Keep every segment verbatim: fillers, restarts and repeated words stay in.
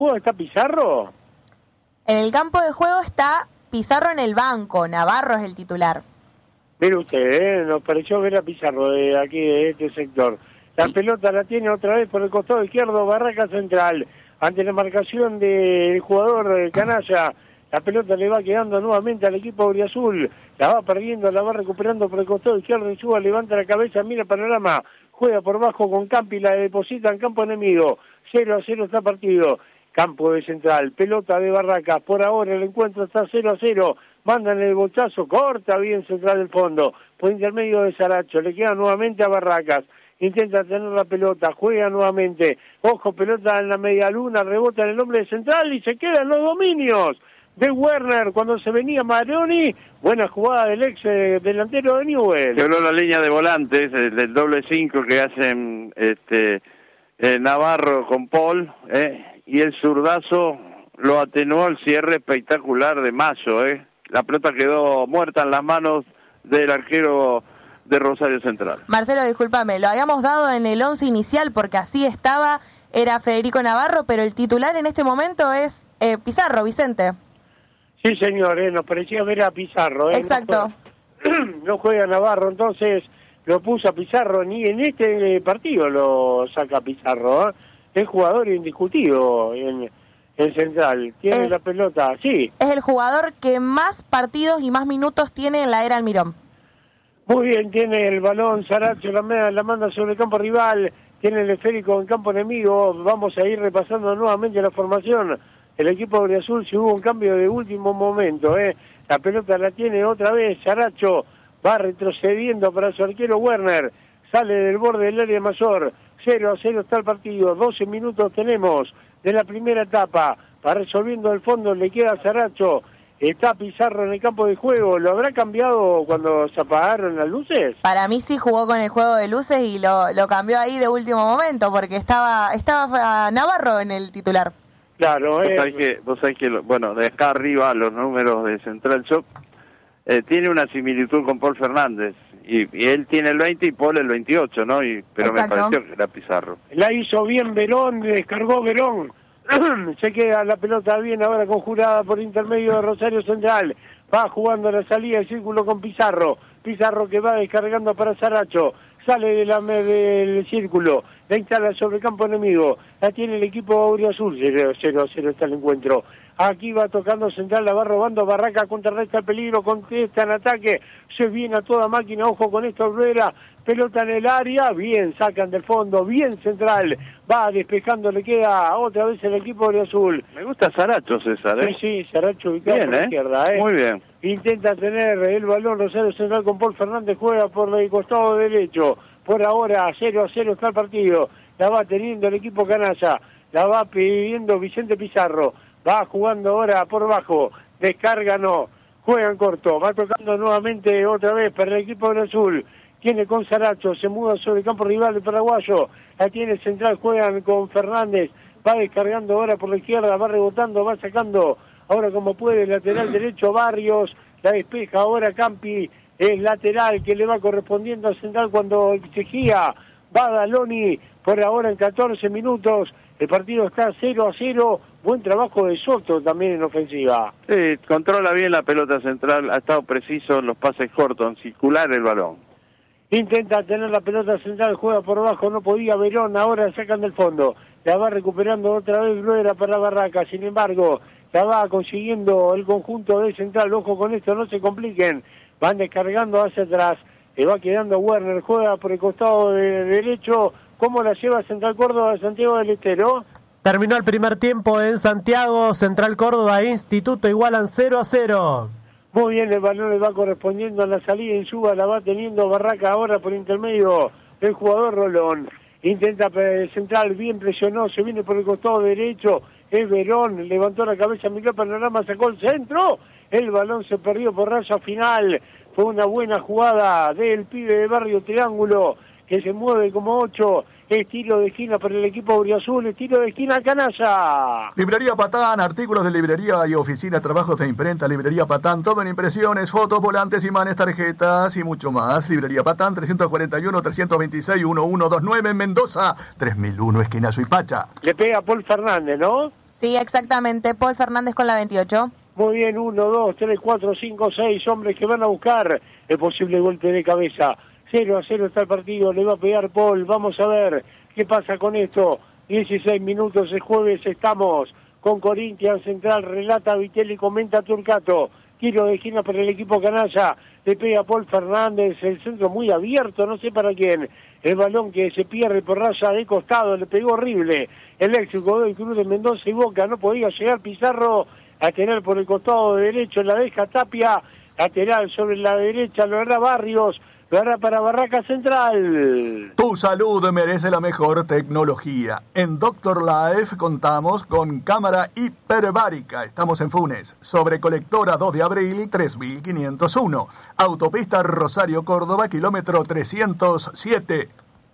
¿Juego está Pizarro? En el campo de juego está Pizarro en el banco, Navarro es el titular. Mire usted, ¿eh? Nos pareció ver a Pizarro de aquí, de este sector. La sí. pelota la tiene otra vez por el costado izquierdo, Barraca Central. Ante la marcación del jugador Canalla, la pelota le va quedando nuevamente al equipo auriazul. La va perdiendo, la va recuperando por el costado izquierdo. Insúa levanta la cabeza, mira el panorama. Juega por bajo con Campi, la deposita en campo enemigo. cero a cero está partido. Campo de Central, pelota de Barracas. Por ahora el encuentro está cero a cero. Mandan el bochazo, corta bien Central del fondo. Por intermedio de Saracho, le queda nuevamente a Barracas. Intenta tener la pelota, juega nuevamente. Ojo, pelota en la media luna, rebota en el hombre de Central y se quedan los dominios de Werner cuando se venía Maroni. Buena jugada del ex eh, delantero de Newell. Quebró la línea de volantes, el, del doble cinco que hacen este eh, Navarro con Paul, eh, y el zurdazo lo atenuó el cierre espectacular de Mazo. Eh. La pelota quedó muerta en las manos del arquero de Rosario Central. Marcelo, discúlpame, lo habíamos dado en el once inicial porque así estaba, era Federico Navarro, pero el titular en este momento es eh, Pizarro, Vicente. Sí, señor, eh, nos parecía ver a Pizarro. Eh, Exacto. No juega, no juega Navarro, entonces lo puso a Pizarro, ni en este partido lo saca Pizarro. ¿eh? Es jugador indiscutido en, en Central, tiene es, la pelota, sí. Es el jugador que más partidos y más minutos tiene en la era Almirón. Muy bien, tiene el balón Saracho, la, la manda sobre el campo rival, tiene el esférico en campo enemigo. Vamos a ir repasando nuevamente la formación. El equipo auriazul, si hubo un cambio de último momento, ¿eh? La pelota la tiene otra vez Saracho, va retrocediendo para su arquero Werner, sale del borde del área mayor, cero a cero está el partido, doce minutos tenemos de la primera etapa, va resolviendo el fondo, le queda a Saracho. Está Pizarro en el campo de juego. ¿Lo habrá cambiado cuando se apagaron las luces? Para mí sí jugó con el juego de luces y lo, lo cambió ahí de último momento porque estaba estaba Navarro en el titular. Claro, eh. Vos sabés que, vos sabés que bueno, de acá arriba los números de Central Shop eh, tiene una similitud con Paul Fernández. Y, y él tiene el veinte y Paul el veintiocho, ¿no? Y, pero Exacto. Me pareció que era Pizarro. La hizo bien Verón, descargó Verón. Se queda la pelota bien ahora conjurada por intermedio de Rosario Central. Va jugando la salida del círculo con Pizarro. Pizarro que va descargando para Saracho. Sale de la, del círculo. La instala sobre el campo enemigo. La tiene el equipo auriazul. cero a cero está el encuentro. Aquí va tocando Central, la va robando Barraca, contrarresta el peligro, contesta en ataque. Se viene a toda máquina, ojo con esto, Olvera. Pelota en el área, bien, sacan del fondo, bien Central, va despejando, le queda otra vez el equipo de azul. Me gusta Saracho, César, ¿eh? Sí, sí, Saracho ubicado bien, por la ¿eh? izquierda, ¿eh? Muy bien. Intenta tener el balón Rosario Central con Paul Fernández, juega por el costado derecho. Por ahora, cero a cero está el partido, la va teniendo el equipo Canalla, la va pidiendo Vicente Pizarro, va jugando ahora por bajo, descarga no, juega en corto, va tocando nuevamente otra vez para el equipo de azul. Tiene con Saracho, se muda sobre el campo rival del paraguayo, la tiene Central, juegan con Fernández, va descargando ahora por la izquierda, va rebotando, va sacando, ahora como puede, lateral derecho Barrios, la despeja ahora Campi, el lateral que le va correspondiendo a Central cuando exigía, va Daloni, por ahora en catorce minutos, el partido está cero a cero, buen trabajo de Soto también en ofensiva. Sí, controla bien la pelota Central, ha estado preciso en los pases cortos, en circular el balón. Intenta tener la pelota Central, juega por abajo, no podía Verón, ahora sacan del fondo. La va recuperando otra vez Gruera para Barraca, sin embargo, la va consiguiendo el conjunto de Central. Ojo con esto, no se compliquen. Van descargando hacia atrás, le va quedando Werner, juega por el costado de derecho. ¿Cómo la lleva Central Córdoba, Santiago del Estero? Terminó el primer tiempo en Santiago, Central Córdoba, Instituto igualan cero a cero. Muy bien, el balón le va correspondiendo a la salida en suba, la va teniendo Barraca ahora por intermedio del jugador Rolón. Intenta Central, bien presionó, se viene por el costado derecho, es Verón, levantó la cabeza, miró el panorama, sacó el centro, el balón se perdió por raya final. Fue una buena jugada del pibe de Barrio Triángulo, que se mueve como ocho, estilo de esquina para el equipo auriazul, estilo de esquina Canalla. Librería Patán, artículos de librería y oficina, trabajos de imprenta, Librería Patán, todo en impresiones, fotos, volantes, imanes, tarjetas y mucho más. Librería Patán, trescientos cuarenta y uno, trescientos veintiséis, mil ciento veintinueve en Mendoza, tres mil uno, esquina Suipacha. Le pega Paul Fernández, ¿no? Sí, exactamente. Paul Fernández con la veintiocho. Muy bien, uno, dos, tres, cuatro, cinco, seis hombres que van a buscar el posible golpe de cabeza. cero a cero está el partido, le va a pegar Paul. Vamos a ver qué pasa con esto. dieciséis minutos, es jueves, estamos con Corinthians Central, relata Vitelli, comenta Turcato. Tiro de esquina para el equipo canalla, le pega Paul Fernández, el centro muy abierto, no sé para quién. El balón que se pierde por raya de costado, le pegó horrible. El eléctrico del Cruz de Mendoza y Boca, no podía llegar Pizarro, lateral por el costado derecho, la deja Tapia, lateral sobre la derecha, lo hará Barrios, lo hará para Barraca Central. Tu salud merece la mejor tecnología. En Doctor Life contamos con cámara hiperbárica. Estamos en Funes, sobre Colectora dos de abril, tres mil quinientos uno. Autopista Rosario Córdoba, kilómetro trescientos siete.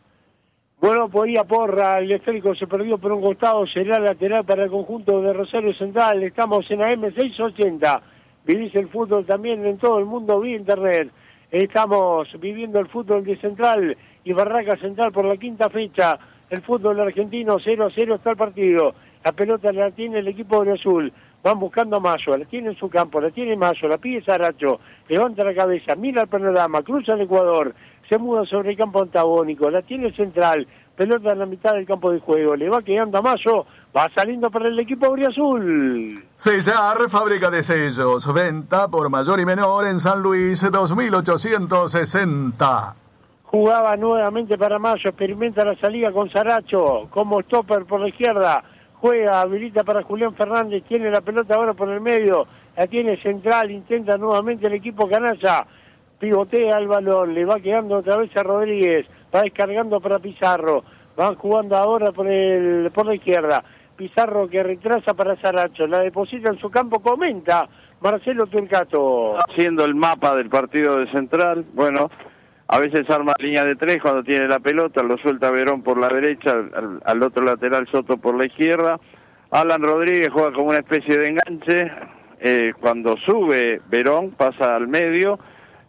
Bueno, podía Porra, el esférico se perdió por un costado, será lateral para el conjunto de Rosario Central. Estamos en A M seiscientos ochenta. Vivís el fútbol también en todo el mundo vía internet. Estamos viviendo el fútbol de Central y Barraca Central por la quinta fecha. El fútbol argentino, cero a cero está el partido. La pelota la tiene el equipo de Azul. Van buscando a Mayo, la tiene en su campo, la tiene Mayo, la pide Saracho. Levanta la cabeza, mira el panorama, cruza el Ecuador. Se muda sobre el campo antagónico, la tiene Central. Pelota en la mitad del campo de juego, le va quedando a Mayo, va saliendo para el equipo Azul. Sellar, fábrica de sellos, venta por mayor y menor en San Luis, dos mil ochocientos sesenta. Jugaba nuevamente para Mayo, experimenta la salida con Saracho, como stopper por la izquierda, juega, habilita para Julián Fernández, tiene la pelota ahora por el medio, la tiene Central, intenta nuevamente el equipo canalla, pivotea el balón, le va quedando otra vez a Rodríguez, va descargando para Pizarro, van jugando ahora por el por la izquierda, Pizarro que retrasa para Saracho, la deposita en su campo, comenta Marcelo Turcato. Haciendo el mapa del partido de Central, bueno, a veces arma línea de tres cuando tiene la pelota, lo suelta Verón por la derecha, al, al otro lateral Soto por la izquierda, Alan Rodríguez juega como una especie de enganche, eh, cuando sube Verón pasa al medio,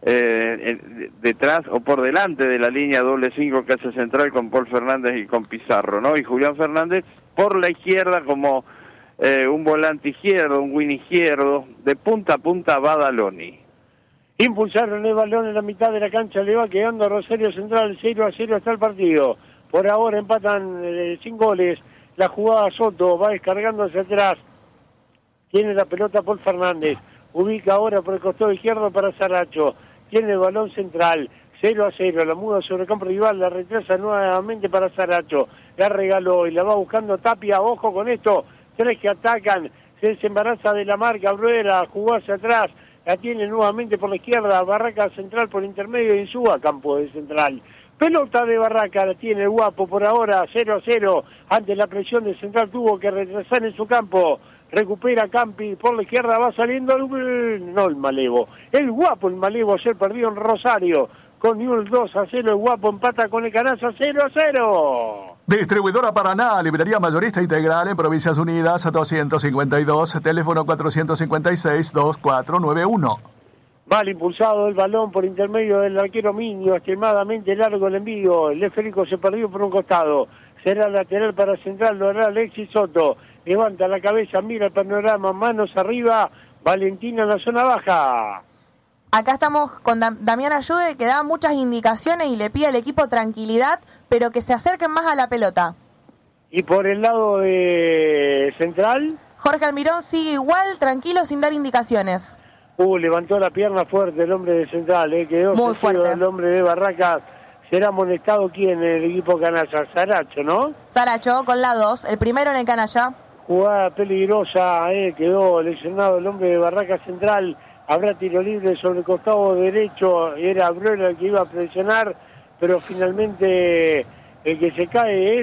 Eh, detrás o por delante de la línea doble cinco que hace Central con Paul Fernández y con Pizarro, ¿no? Y Julián Fernández por la izquierda como eh, un volante izquierdo, un win izquierdo, de punta a punta Badaloni. Impulsaron el balón en la mitad de la cancha, le va quedando a Rosario Central, cero a cero está el partido. Por ahora empatan eh, sin goles, la jugada Soto va descargando hacia atrás, tiene la pelota Paul Fernández, ubica ahora por el costado izquierdo para Saracho, tiene el balón Central, cero a cero, la muda sobre el campo rival, la retrasa nuevamente para Saracho, la regaló y la va buscando Tapia, ojo con esto, tres que atacan, se desembaraza de la marca, Bruera, jugó hacia atrás, la tiene nuevamente por la izquierda, Barraca Central por intermedio y Insúa, campo de Central. Pelota de Barraca, la tiene el Guapo por ahora, cero a cero, ante la presión de Central tuvo que retrasar en su campo. Recupera Campi, por la izquierda va saliendo el, no el Malevo, el Guapo, el Malevo ayer perdió en Rosario, con Newell's dos a cero, el Guapo empata con el Canaza cero a cero. Distribuidora Paraná, librería mayorista integral en Provincias Unidas, doscientos cincuenta y dos, teléfono cuatrocientos cincuenta y seis, veinticuatro noventa y uno. Mal impulsado el balón por intermedio del arquero Miño, extremadamente largo el envío, el esférico se perdió por un costado, será lateral para Central, lo hará Alexis Soto. Levanta la cabeza, mira el panorama, manos arriba, Valentina en la zona baja. Acá estamos con Dam- Damián Ayude, que da muchas indicaciones y le pide al equipo tranquilidad, pero que se acerquen más a la pelota. Y por el lado de Central, Jorge Almirón sigue igual, tranquilo, sin dar indicaciones. uh, levantó la pierna fuerte el hombre de Central, eh, quedó Muy sentido fuerte. el hombre de Barracas. Será amonestado quién en el equipo canalla, Saracho, ¿no? Saracho con la dos, el primero en el canalla. Jugada peligrosa, eh, quedó lesionado el hombre de Barraca Central. Habrá tiro libre sobre el costado derecho. Era Bruera el que iba a presionar, pero finalmente el que se cae es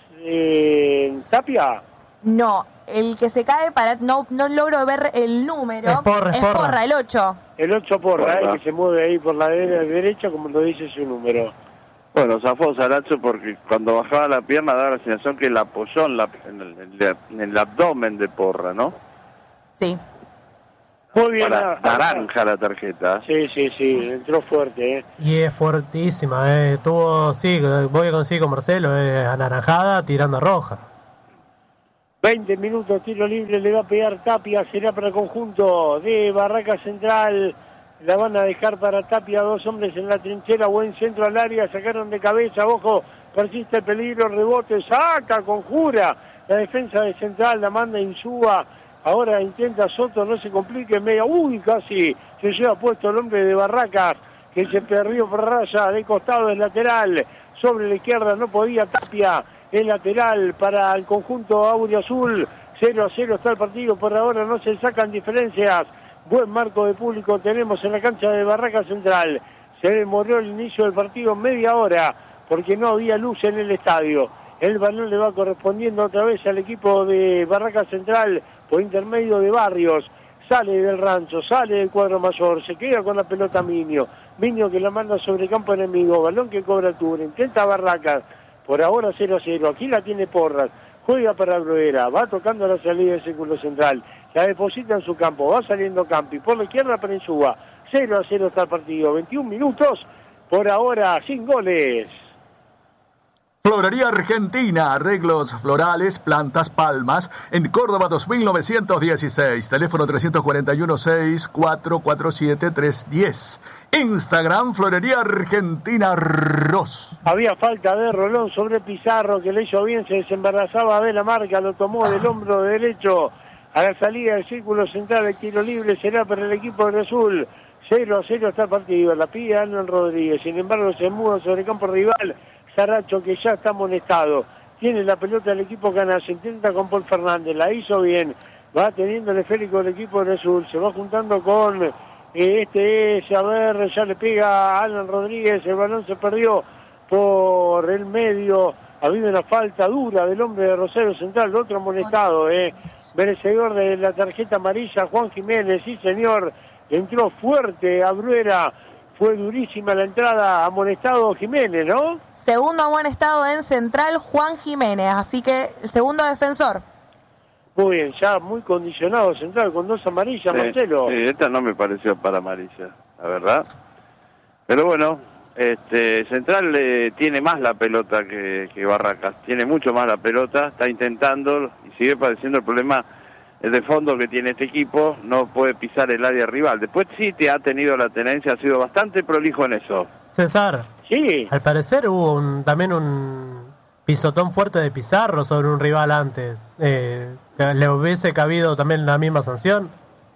eh, Tapia. No, el que se cae, para no no logro ver el número, Es Porra, es Porra. Porra, el ocho. El ocho Porra, Porra. eh, que se mueve ahí por la derecha, como lo dice su número. Bueno, zafó Saracho porque cuando bajaba la pierna daba la sensación que la apoyó en, la, en, el, en el- en el abdomen de Porra, ¿no? Sí. Muy bien. Para, ah, naranja la tarjeta. Sí, sí, sí, entró fuerte, eh. Y es fuertísima, eh. Tuvo, sí, voy a conseguir con Marcelo, es anaranjada tirando a roja. veinte minutos, tiro libre, le va a pegar Tapia, será para el conjunto de Barraca Central. La van a dejar para Tapia, dos hombres en la trinchera, buen centro al área, sacaron de cabeza, ojo, persiste el peligro, rebote, saca, conjura. La defensa de Central la manda Insúa. Ahora intenta Soto, no se complique en media. Uy, casi se lleva puesto el hombre de Barracas, que se perdió por raya de costado del lateral. Sobre la izquierda no podía Tapia, el lateral para el conjunto auriazul. cero a cero está el partido, por ahora no se sacan diferencias. Buen marco de público tenemos en la cancha de Barracas Central. Se demoró el inicio del partido media hora, porque no había luz en el estadio. El balón le va correspondiendo otra vez al equipo de Barracas Central por intermedio de Barrios. Sale del rancho, sale del cuadro mayor, se queda con la pelota Miño. Miño que la manda sobre el campo enemigo, balón que cobra altura, intenta Barracas. Por ahora cero a cero, aquí la tiene Porras, juega para Bruera, va tocando la salida del círculo central, la deposita en su campo, va saliendo Campi, por la izquierda para Insúa. cero a cero está el partido, veintiún minutos, por ahora sin goles. Florería Argentina, arreglos florales, plantas, palmas, en Córdoba dos mil novecientos dieciséis, teléfono tres cuatro uno, seis cuatro cuatro siete, tres uno cero. Instagram, Florería Argentina Ros. Había falta de Rolón sobre Pizarro, que le hizo bien, se desembarazaba de la marca, lo tomó del hombro derecho a la salida del círculo central, el tiro libre será para el equipo de Azul. cero a cero está el partido, la pide Alan Rodríguez, sin embargo se muda sobre el campo rival. Saracho, que ya está amonestado, tiene la pelota del equipo canalla, intenta con Paul Fernández, la hizo bien, va teniendo el esférico del equipo de Azul, se va juntando con eh, este es, a ver, ya le pega a Alan Rodríguez, el balón se perdió por el medio, ha habido una falta dura del hombre de Rosario Central, otro amonestado, eh, merecedor de la tarjeta amarilla, Juan Jiménez, sí señor, entró fuerte a Bruera. Fue durísima la entrada, amonestado Jiménez, ¿no? Segundo amonestado en Central, Juan Jiménez, así que el segundo defensor. Muy bien, ya muy condicionado Central, con dos amarillas, Sí, Marcelo. sí, esta no me pareció para amarilla, la verdad. Pero bueno, este Central eh, tiene más la pelota que, que Barracas, tiene mucho más la pelota, está intentando y sigue padeciendo el problema de fondo que tiene este equipo, no puede pisar el área rival. Después sí te ha tenido la tenencia, ha sido bastante prolijo en eso. César, Sí, al parecer hubo un, también un pisotón fuerte de Pizarro sobre un rival antes. Eh, ¿Le hubiese cabido también la misma sanción?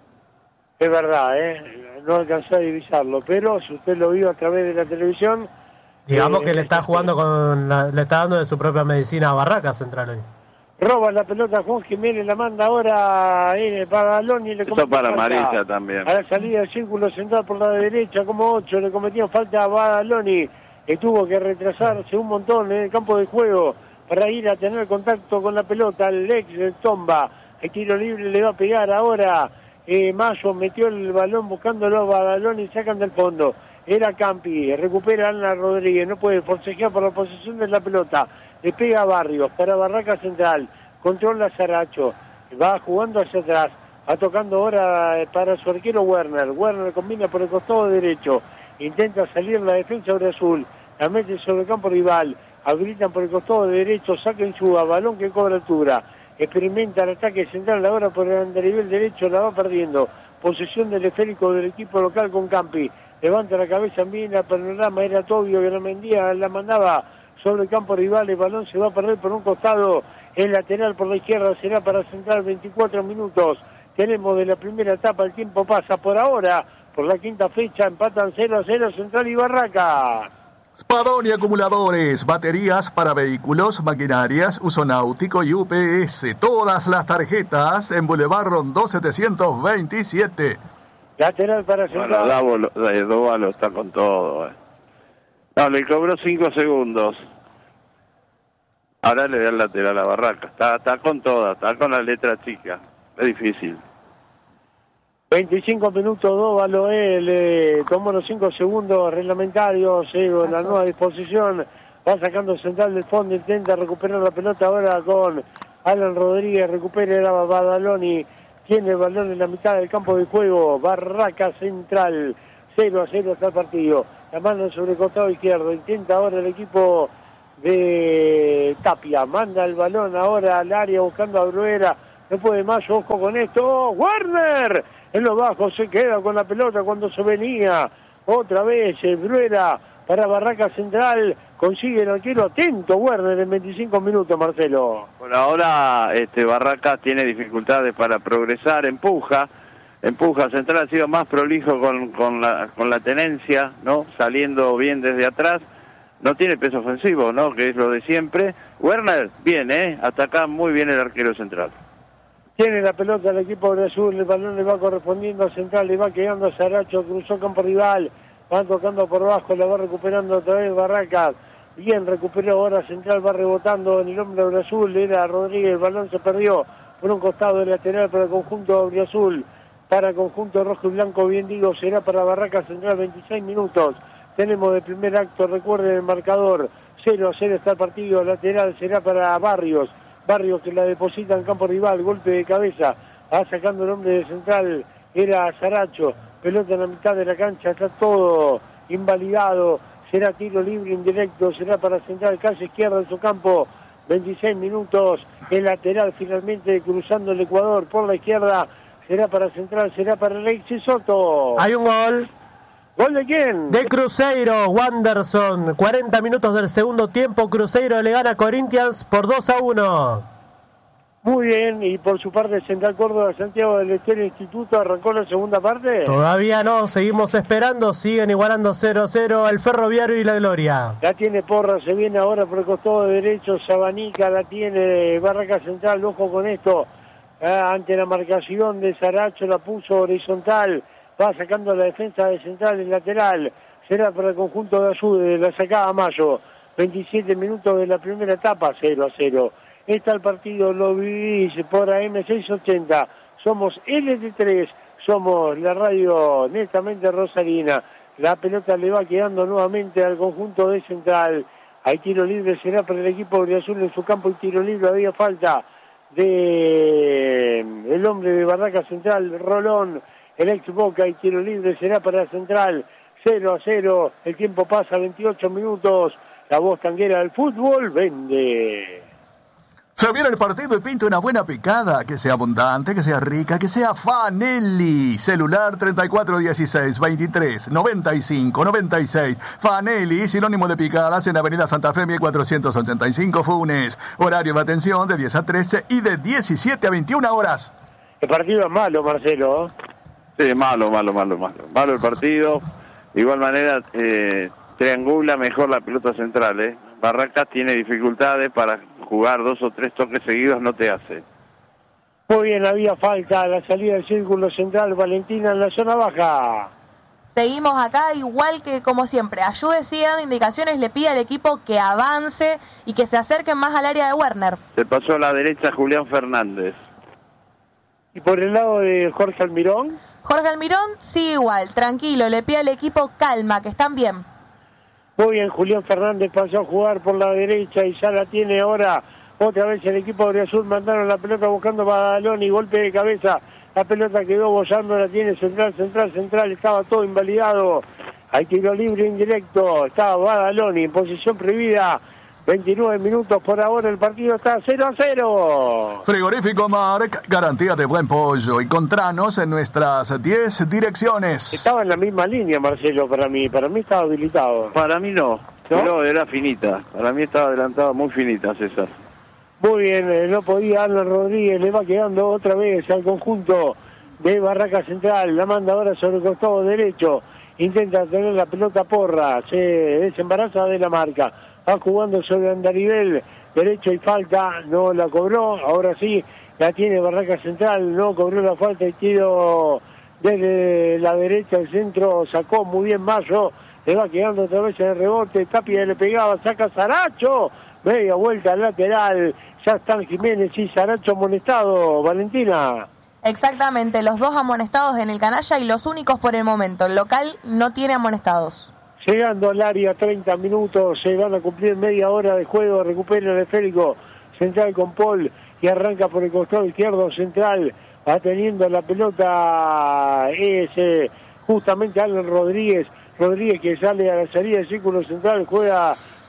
es verdad, ¿eh? No alcancé a divisarlo, pero si usted lo vio a través de la televisión... Digamos eh, que le está jugando con la- le está dando de su propia medicina a Barracas Central hoy. Roba la pelota Juan Jiménez, la manda ahora eh, para Balón y le Eso comete para falta. amarilla también. A la salida del círculo central por la derecha, como ocho, le cometían falta a Badaloni, que tuvo que retrasarse un montón en el campo de juego para ir a tener contacto con la pelota. El ex del Tomba, el tiro libre le va a pegar ahora. Eh, Mayo metió el balón buscándolo a Badaloni y sacan del fondo. Era Campi, recupera a Ana Rodríguez, no puede forcejear por la posesión de la pelota. Le pega a Barrios para Barraca Central, controla Saracho, va jugando hacia atrás, va tocando ahora para su arquero Werner. Werner combina por el costado derecho, intenta salir la defensa de Azul, la mete sobre el campo rival, habilitan por el costado derecho, saca en su balón que cobra altura, experimenta el ataque central ahora por el andarivel derecho, la va perdiendo, posesión del esférico del equipo local con Campi, levanta la cabeza, mira el panorama, era Tobio que la mendía, la mandaba sobre el campo rival, el balón se va a perder por un costado, el lateral por la izquierda será para Central, veinticuatro minutos, tenemos de la primera etapa, el tiempo pasa por ahora, por la quinta fecha, empatan cero a cero Central y Barraca. Spadoni Acumuladores, baterías para vehículos, maquinarias, uso náutico y U P S. Todas las tarjetas en Boulevard Rondó setecientos veintisiete. Lateral para Bueno, Central. Dávolo, eh, Dávalo está con todo. eh. No, le cobró cinco segundos. Ahora le da el lateral a Barraca. Está, está con todas, está con la letra chica. Es difícil. veinticinco minutos, Dóvalo, eh, le tomó los cinco segundos reglamentarios, eh, la nueva disposición, va sacando Central del fondo, intenta recuperar la pelota ahora con Alan Rodríguez, recupera a Badaloni, tiene el balón en la mitad del campo de juego, Barraca Central, cero a cero está el partido, la mano sobre el costado izquierdo, intenta ahora el equipo de Tapia. Manda el balón ahora al área buscando a Bruera. No puede más, ojo con esto. ¡Oh, Werner! En los bajos se queda con la pelota cuando se venía. Otra vez eh, Bruera para Barraca Central. Consigue el arquero atento Werner en veinticinco minutos, Marcelo. Por ahora este, Barracas tiene dificultades para progresar, empuja. Empuja, Central ha sido más prolijo con, con, la, con la tenencia, ¿no? Saliendo bien desde atrás. No tiene peso ofensivo, ¿no? Que es lo de siempre. Werner, bien, ¿eh? Hasta acá muy bien el arquero Central. Tiene la pelota el equipo de Azul, el balón le va correspondiendo a Central, le va quedando a Saracho, cruzó campo rival, va tocando por abajo, la va recuperando otra vez Barracas. Bien, recuperó ahora Central, va rebotando en el hombro de Azul, era Rodríguez, el balón se perdió por un costado de lateral para el conjunto de Azul. Para conjunto rojo y blanco, bien digo, será para Barracas Central, veintiséis minutos. Tenemos de primer acto, recuerden el marcador, cero a cero está el partido, lateral será para Barrios. Barrios que la deposita en campo rival, golpe de cabeza, va sacando el hombre de Central, era Saracho, pelota en la mitad de la cancha, está todo invalidado, será tiro libre indirecto, será para Central, calle izquierda en su campo, veintiséis minutos, el lateral finalmente cruzando el Ecuador por la izquierda, será para Central, será para Alexis Soto. Hay un gol. ¿Gol de quién? De Cruzeiro, Wanderson. cuarenta minutos del segundo tiempo. Cruzeiro le gana a Corinthians por dos a uno. Muy bien, y por su parte Central Córdoba, Santiago del Estero Instituto, ¿arrancó la segunda parte? Todavía no, seguimos esperando. Siguen igualando cero a cero el Ferroviario y la Gloria. La tiene Porra, se viene ahora por el costado derecho. Sabanica la tiene Barraca Central, ojo con esto. Ah, ante la marcación de Saracho la puso horizontal. Va sacando la defensa de Central en lateral. Será para el conjunto de Azul, la sacaba Mayo. veintisiete minutos de la primera etapa, cero a cero. Está el partido, lo vivís por A M seiscientos ochenta. Somos L T tres, somos la radio netamente rosarina. La pelota le va quedando nuevamente al conjunto de Central. Hay tiro libre, será para el equipo de Azul en su campo. Y tiro libre, había falta de el hombre de Barraca Central, Rolón. El ex Boca y tiro libre será para Central, cero a cero, el tiempo pasa, veintiocho minutos, la voz tanguera del fútbol vende. Se viene el partido y pinta una buena picada, que sea abundante, que sea rica, que sea Fanelli. Celular treinta y cuatro dieciséis veintitrés noventa y cinco noventa y seis. Fanelli, sinónimo de picadas en Avenida Santa Fe mil cuatrocientos ochenta y cinco Funes. Horario de atención de diez a trece y de diecisiete a veintiuna horas. El partido es malo, Marcelo. Sí, malo, malo, malo, malo. Malo el partido. De igual manera, eh, triangula mejor la pelota central, ¿eh? Barracas tiene dificultades para jugar dos o tres toques seguidos, no te hace. Muy bien, había falta a la salida del círculo central, Valentina en la zona baja. Seguimos acá igual que como siempre. Ayude, sigue dando indicaciones, le pide al equipo que avance y que se acerquen más al área de Werner. Se pasó a la derecha Julián Fernández. ¿Y por el lado de Jorge Almirón? Jorge Almirón sigue igual, tranquilo, le pide al equipo calma, que están bien. Muy bien, Julián Fernández pasó a jugar por la derecha y ya la tiene ahora. Otra vez el equipo de Azul mandaron la pelota buscando Badalón y golpe de cabeza. La pelota quedó bollando, la tiene Central, Central, Central, estaba todo invalidado. Hay tiro libre indirecto, estaba Badaloni en posición prohibida. veintinueve minutos por ahora, el partido está cero a cero. Frigorífico Marc, garantía de buen pollo. Encontranos en nuestras diez direcciones. Estaba en la misma línea, Marcelo, para mí. Para mí estaba habilitado. Para mí no, ¿No? pero era finita. Para mí estaba adelantada, muy finita, César. Muy bien, eh, no podía Alan Rodríguez, le va quedando otra vez al conjunto de Barraca Central. La manda ahora sobre el costado derecho. Intenta tener la pelota Porra, se desembaraza de la marca. Va jugando sobre Andarivel, derecho y falta, no la cobró, ahora sí, la tiene Barraca Central, no cobró la falta y tiro desde la derecha al centro, sacó muy bien Mayo, le va quedando otra vez en el rebote, Tapia le pegaba, saca Saracho, media vuelta al lateral, ya están Jiménez y Saracho amonestado, Valentina. Exactamente, los dos amonestados en el canalla y los únicos por el momento, el local no tiene amonestados. Llegando al área, treinta minutos, se van a cumplir media hora de juego, recupera el esférico Central con Paul y arranca por el costado izquierdo Central, va teniendo la pelota, es eh, justamente Alan Rodríguez, Rodríguez que sale a la salida del círculo central, juega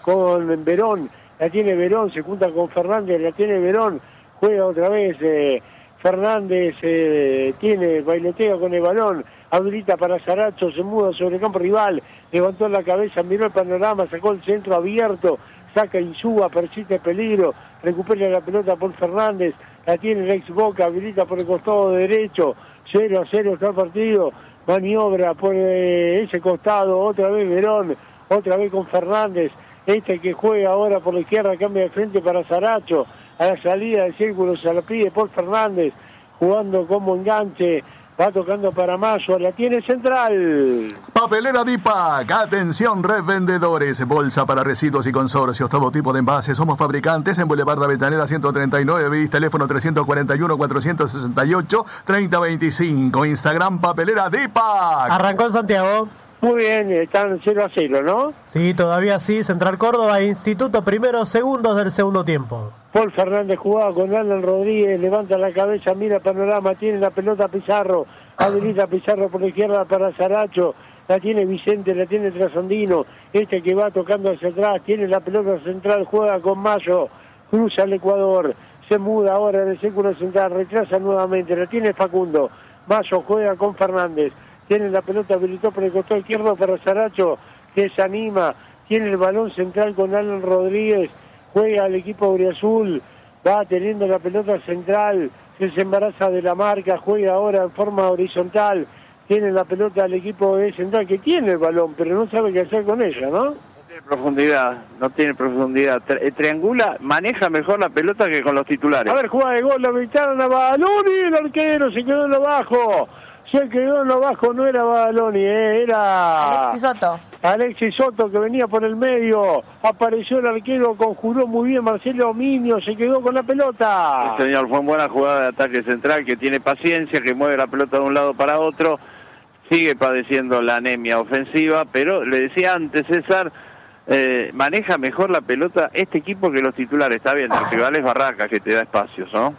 con Verón, la tiene Verón, se junta con Fernández, la tiene Verón, juega otra vez eh, Fernández, eh, tiene bailotea con el balón, habilita para Saracho, se muda sobre el campo rival, levantó la cabeza, miró el panorama, sacó el centro abierto, saca Insúa, persiste peligro, recupera la pelota por Fernández, la tiene el ex Boca, habilita por el costado derecho, cero a cero está el partido, maniobra por eh, ese costado, otra vez Verón, otra vez con Fernández, este que juega ahora por la izquierda, cambia de frente para Saracho, a la salida del círculo se la pide por Fernández, jugando como enganche, va tocando para Mayo, la tiene central. Papelera Dipac, atención revendedores, bolsa para residuos y consorcios, todo tipo de envases, somos fabricantes en Boulevard de Avellaneda ciento treinta y nueve, bis, teléfono trescientos cuarenta y uno, cuatrocientos sesenta y ocho, treinta veinticinco, Instagram Papelera Dipac. Arrancó en Santiago. Muy bien, están cero a cero, ¿no? Sí, todavía sí, Central Córdoba, Instituto primeros segundos del segundo tiempo. Paul Fernández jugaba con Alan Rodríguez, levanta la cabeza, mira panorama, tiene la pelota Pizarro, habilita Pizarro por la izquierda para Saracho, la tiene Vicente, la tiene Trasandino, este que va tocando hacia atrás, tiene la pelota central, juega con Mayo, cruza el Ecuador, se muda ahora en el círculo central, retrasa nuevamente, la tiene Facundo, Mayo juega con Fernández, tiene la pelota, habilitó por el costado izquierdo para Saracho, que se anima, tiene el balón central con Alan Rodríguez, juega al equipo auriazul, va teniendo la pelota central, se desembaraza de la marca, juega ahora en forma horizontal, tiene la pelota al equipo de central, que tiene el balón, pero no sabe qué hacer con ella, ¿no? No tiene profundidad, no tiene profundidad. Tri- triangula, maneja mejor la pelota que con los titulares. A ver, juega de gol, la ventana a Badaloni, el arquero se quedó en lo bajo. Se quedó en lo bajo, no era Badaloni, eh, era Alexis Soto. Alexis Soto, que venía por el medio. Apareció el arquero, conjuró muy bien Marcelo Minio, se quedó con la pelota. Sí, señor, fue una buena jugada de ataque central, que tiene paciencia, que mueve la pelota de un lado para otro. Sigue padeciendo la anemia ofensiva, pero le decía antes, César, eh, maneja mejor la pelota este equipo que los titulares. Está bien, el rival es Barracas, que te da espacios, ¿no?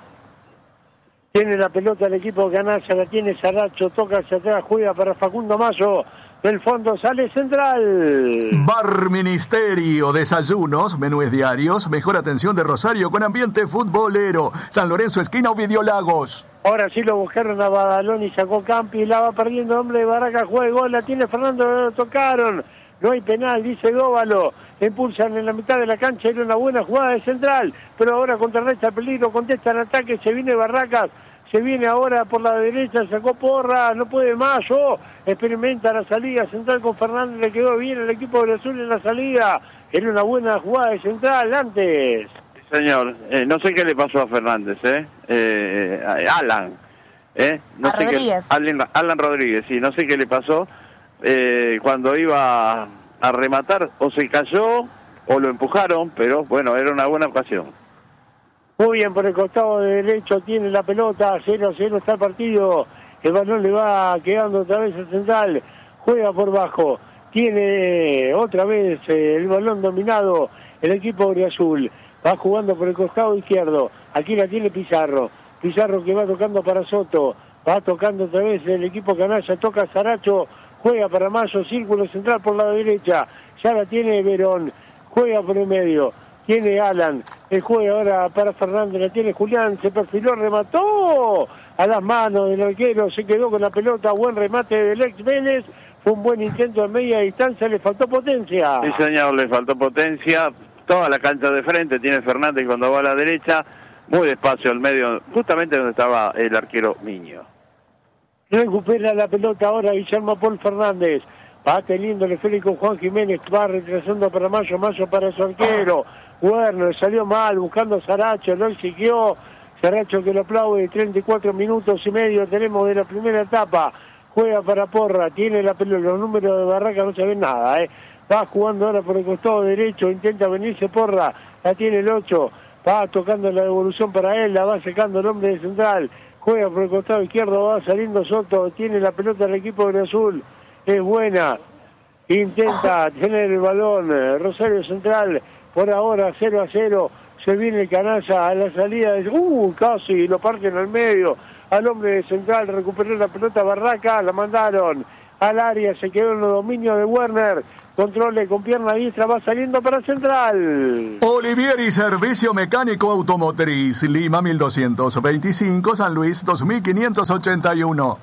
Tiene la pelota el equipo Canalla, la tiene Saracho, toca hacia atrás, juega para Facundo Mayo, del fondo sale central. Bar Ministerio, desayunos, menúes diarios, mejor atención de Rosario con ambiente futbolero. San Lorenzo, esquina Ovidio Lagos. Ahora sí lo buscaron a Badaloni, sacó Campi, la va perdiendo hombre de Barraca, juega el gol, la tiene Fernando, lo tocaron. No hay penal, dice Góbalo. Impulsan en la mitad de la cancha, era una buena jugada de central, pero ahora contrarresta el peligro, contesta en ataque, se viene Barracas, se viene ahora por la derecha, sacó Porra, no puede más, oh, experimenta la salida central con Fernández, le quedó bien el equipo de Azul en la salida, era una buena jugada de central antes. Señor, eh, no sé qué le pasó a Fernández, ¿eh? eh Alan, ¿eh? No a sé Rodríguez. Qué, Alan, Alan Rodríguez, sí, no sé qué le pasó eh, cuando iba a rematar, o se cayó o lo empujaron, pero bueno, era una buena ocasión. Muy bien por el costado derecho, tiene la pelota, cero a cero está el partido, el balón le va quedando otra vez al central, juega por bajo, tiene otra vez eh, el balón dominado el equipo auriazul, va jugando por el costado izquierdo, aquí la tiene Pizarro, Pizarro que va tocando para Soto, va tocando otra vez el equipo Canalla, toca Saracho, juega para Mayo, círculo central por la derecha, ya la tiene Verón, juega por el medio, tiene Alan, el juega ahora para Fernández, la tiene Julián, se perfiló, remató a las manos del arquero, se quedó con la pelota, buen remate del ex Vélez, fue un buen intento a media distancia, le faltó potencia. Sí, señor, le faltó potencia, toda la cancha de frente tiene Fernández cuando va a la derecha, muy despacio al medio, justamente donde estaba el arquero Miño. Recupera la pelota ahora Guillermo Paul Fernández. Va teniendo el esférico Juan Jiménez, va retrasando para Mayo, Mayo para su arquero. Werner salió mal, buscando a Saracho, lo exigió. Saracho que lo aplaude, treinta y cuatro minutos y medio tenemos de la primera etapa. Juega para Porra, tiene la pelota, los números de Barraca no se ven nada, ¿eh? Va jugando ahora por el costado derecho, intenta venirse Porra, la tiene el ocho. Va tocando la devolución para él, la va secando el hombre de central. Juega por el costado izquierdo, va saliendo Soto, tiene la pelota del equipo de Azul, es buena, intenta tener el balón, Rosario Central, por ahora cero a cero, se viene el Canalla a la salida, de... uh, casi lo parten al medio, al hombre de Central, recuperó la pelota Barraca, la mandaron al área, se quedó en los dominios de Werner, controle con pierna diestra, va saliendo para Central. Olivieri, servicio mecánico automotriz, Lima mil doscientos veinticinco, San Luis dos mil quinientos ochenta y uno.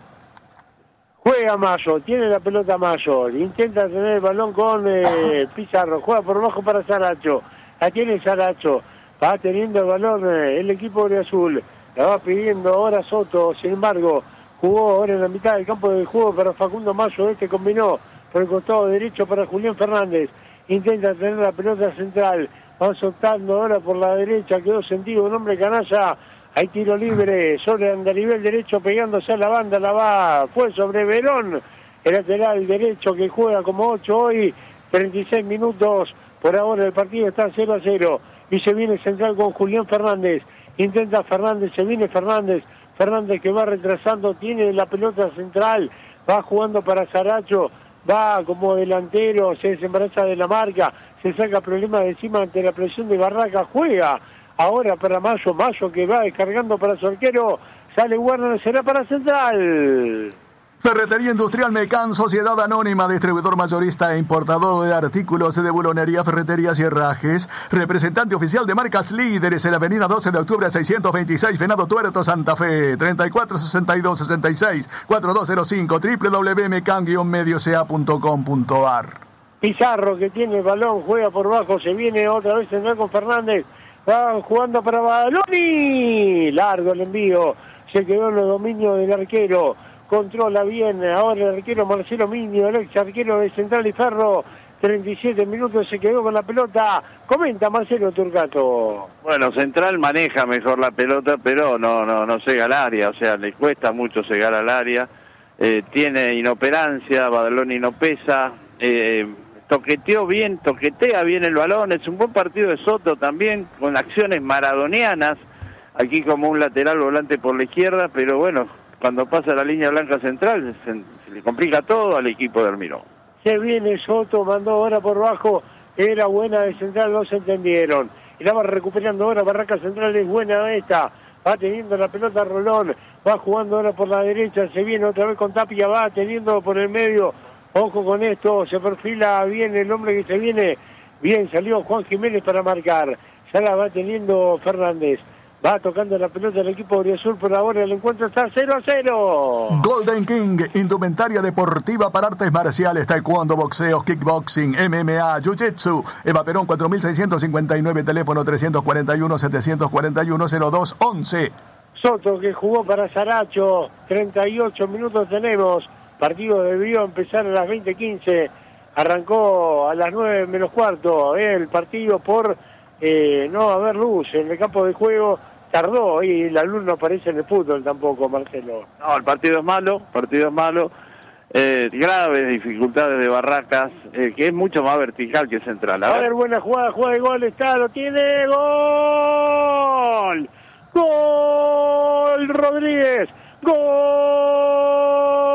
Juega Mayo, tiene la pelota Mayo, intenta tener el balón con eh, Pizarro, juega por abajo para Saracho, la tiene Saracho, va teniendo el balón eh, el equipo de Azul, la va pidiendo ahora Soto, sin embargo, jugó ahora en la mitad del campo de juego para Facundo Mayo, este combinó por el costado derecho para Julián Fernández, intenta tener la pelota central, va soltando ahora por la derecha, quedó sentido un hombre canalla. Hay tiro libre sobre Andarivel derecho pegándose a la banda, la va, fue sobre Verón, el lateral derecho que juega como ocho hoy, treinta y seis minutos, por ahora el partido está cero a cero, y se viene Central con Julián Fernández, intenta Fernández, se viene Fernández, Fernández que va retrasando, tiene la pelota central, va jugando para Saracho, va como delantero, se desembaraza de la marca, se saca problemas de encima ante la presión de Barraca, juega. Ahora para Mayo, Mayo que va descargando para su arquero, sale Warner, será para Central. Ferretería Industrial Mecan, Sociedad Anónima, distribuidor mayorista e importador de artículos de bulonería, ferreterías y herrajes. Representante oficial de marcas líderes en la avenida doce de octubre seiscientos veintiséis, Venado Tuerto, Santa Fe. treinta y cuatro sesenta y dos sesenta y seis, cuarenta y dos cero cinco, doble u doble u doble u punto mecan guion medio c a punto com punto a r. Pizarro que tiene el balón, juega por bajo, se viene otra vez Central con Fernández. Va jugando para Badaloni, largo el envío, se quedó en los dominios del arquero, controla bien ahora el arquero Marcelo Miño, el ex arquero de Central y Ferro, treinta y siete minutos se quedó con la pelota, comenta Marcelo Turcato. Bueno, Central maneja mejor la pelota, pero no no no llega al área, o sea, le cuesta mucho llegar al área, eh, tiene inoperancia, Badaloni no pesa, eh, toqueteó bien, toquetea bien el balón, es un buen partido de Soto también, con acciones maradonianas, aquí como un lateral volante por la izquierda, pero bueno, cuando pasa la línea blanca central, se, se le complica todo al equipo de Almirón. Se viene Soto, mandó ahora por bajo, era buena de Central, no se entendieron. Y la va recuperando ahora, Barraca Central es buena esta, va teniendo la pelota Rolón, va jugando ahora por la derecha, se viene otra vez con Tapia, va teniendo por el medio. Ojo con esto, se perfila bien el hombre que se viene. Bien, salió Juan Jiménez para marcar. Ya la va teniendo Fernández. Va tocando la pelota del equipo de Azul. Por ahora el encuentro está cero a cero. Golden King, indumentaria deportiva para artes marciales, taekwondo, boxeo, kickboxing, M M A, jiu-jitsu. Eva Perón cuatro mil seiscientos cincuenta y nueve, teléfono trescientos cuarenta y uno, setecientos cuarenta y uno, cero dos once. Soto que jugó para Saracho. treinta y ocho minutos tenemos. Partido debió empezar a las veinte quince, arrancó a las nueve menos cuarto, eh, el partido por eh, no haber luz en el campo de juego, tardó y la luz no aparece en el fútbol tampoco, Marcelo. No, el partido es malo, el partido es malo, eh, graves dificultades de Barracas, eh, que es mucho más vertical que Central. A, a ver, buena jugada, jugada de gol, está, lo tiene, gol, gol, Rodríguez, gol.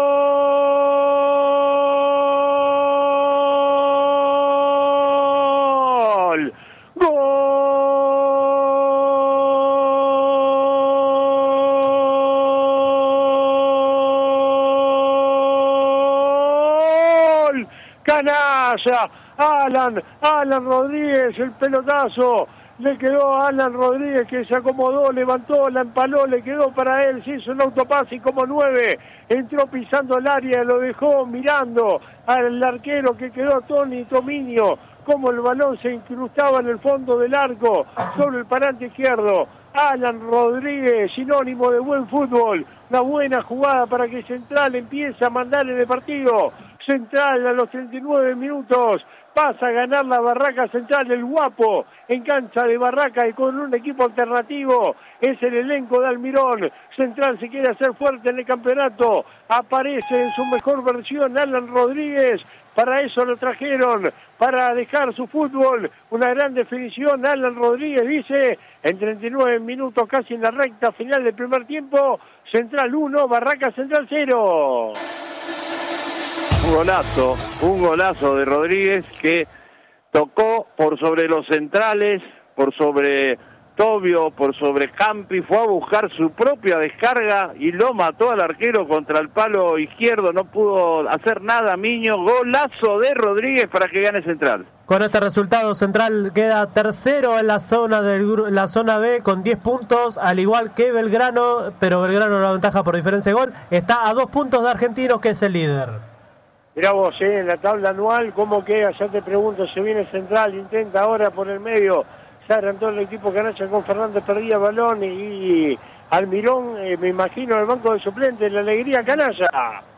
Canalla, Alan, Alan Rodríguez, el pelotazo, le quedó a Alan Rodríguez que se acomodó, levantó, la empaló, le quedó para él, se hizo un autopase y como nueve, entró pisando el área, lo dejó mirando al arquero que quedó Tony Tominio, como el balón se incrustaba en el fondo del arco, sobre el parante izquierdo. Alan Rodríguez, sinónimo de buen fútbol, una buena jugada para que Central empiece a mandar en el partido. Central a los treinta y nueve minutos pasa a ganar la Barraca Central, el guapo en cancha de Barraca y con un equipo alternativo, es el elenco de Almirón. Central se quiere hacer fuerte en el campeonato, aparece en su mejor versión Alan Rodríguez, para eso lo trajeron, para dejar su fútbol, una gran definición, Alan Rodríguez dice, en treinta y nueve minutos casi en la recta final del primer tiempo, Central uno, Barraca Central cero. Un golazo, un golazo de Rodríguez que tocó por sobre los centrales, por sobre Tobio por sobre Campi, fue a buscar su propia descarga y lo mató al arquero contra el palo izquierdo, no pudo hacer nada Miño, golazo de Rodríguez para que gane Central. Con este resultado, Central queda tercero en la zona del la zona B con diez puntos, al igual que Belgrano, pero Belgrano la ventaja por diferencia de gol, está a dos puntos de Argentinos, que es el líder. Mirá vos, eh, en la tabla anual, ¿cómo queda? Ya te pregunto, se viene Central, intenta ahora por el medio, se adelantó el equipo canalla con Fernández, perdía balón y, y Almirón, eh, me imagino, el banco de suplentes, la alegría canalla.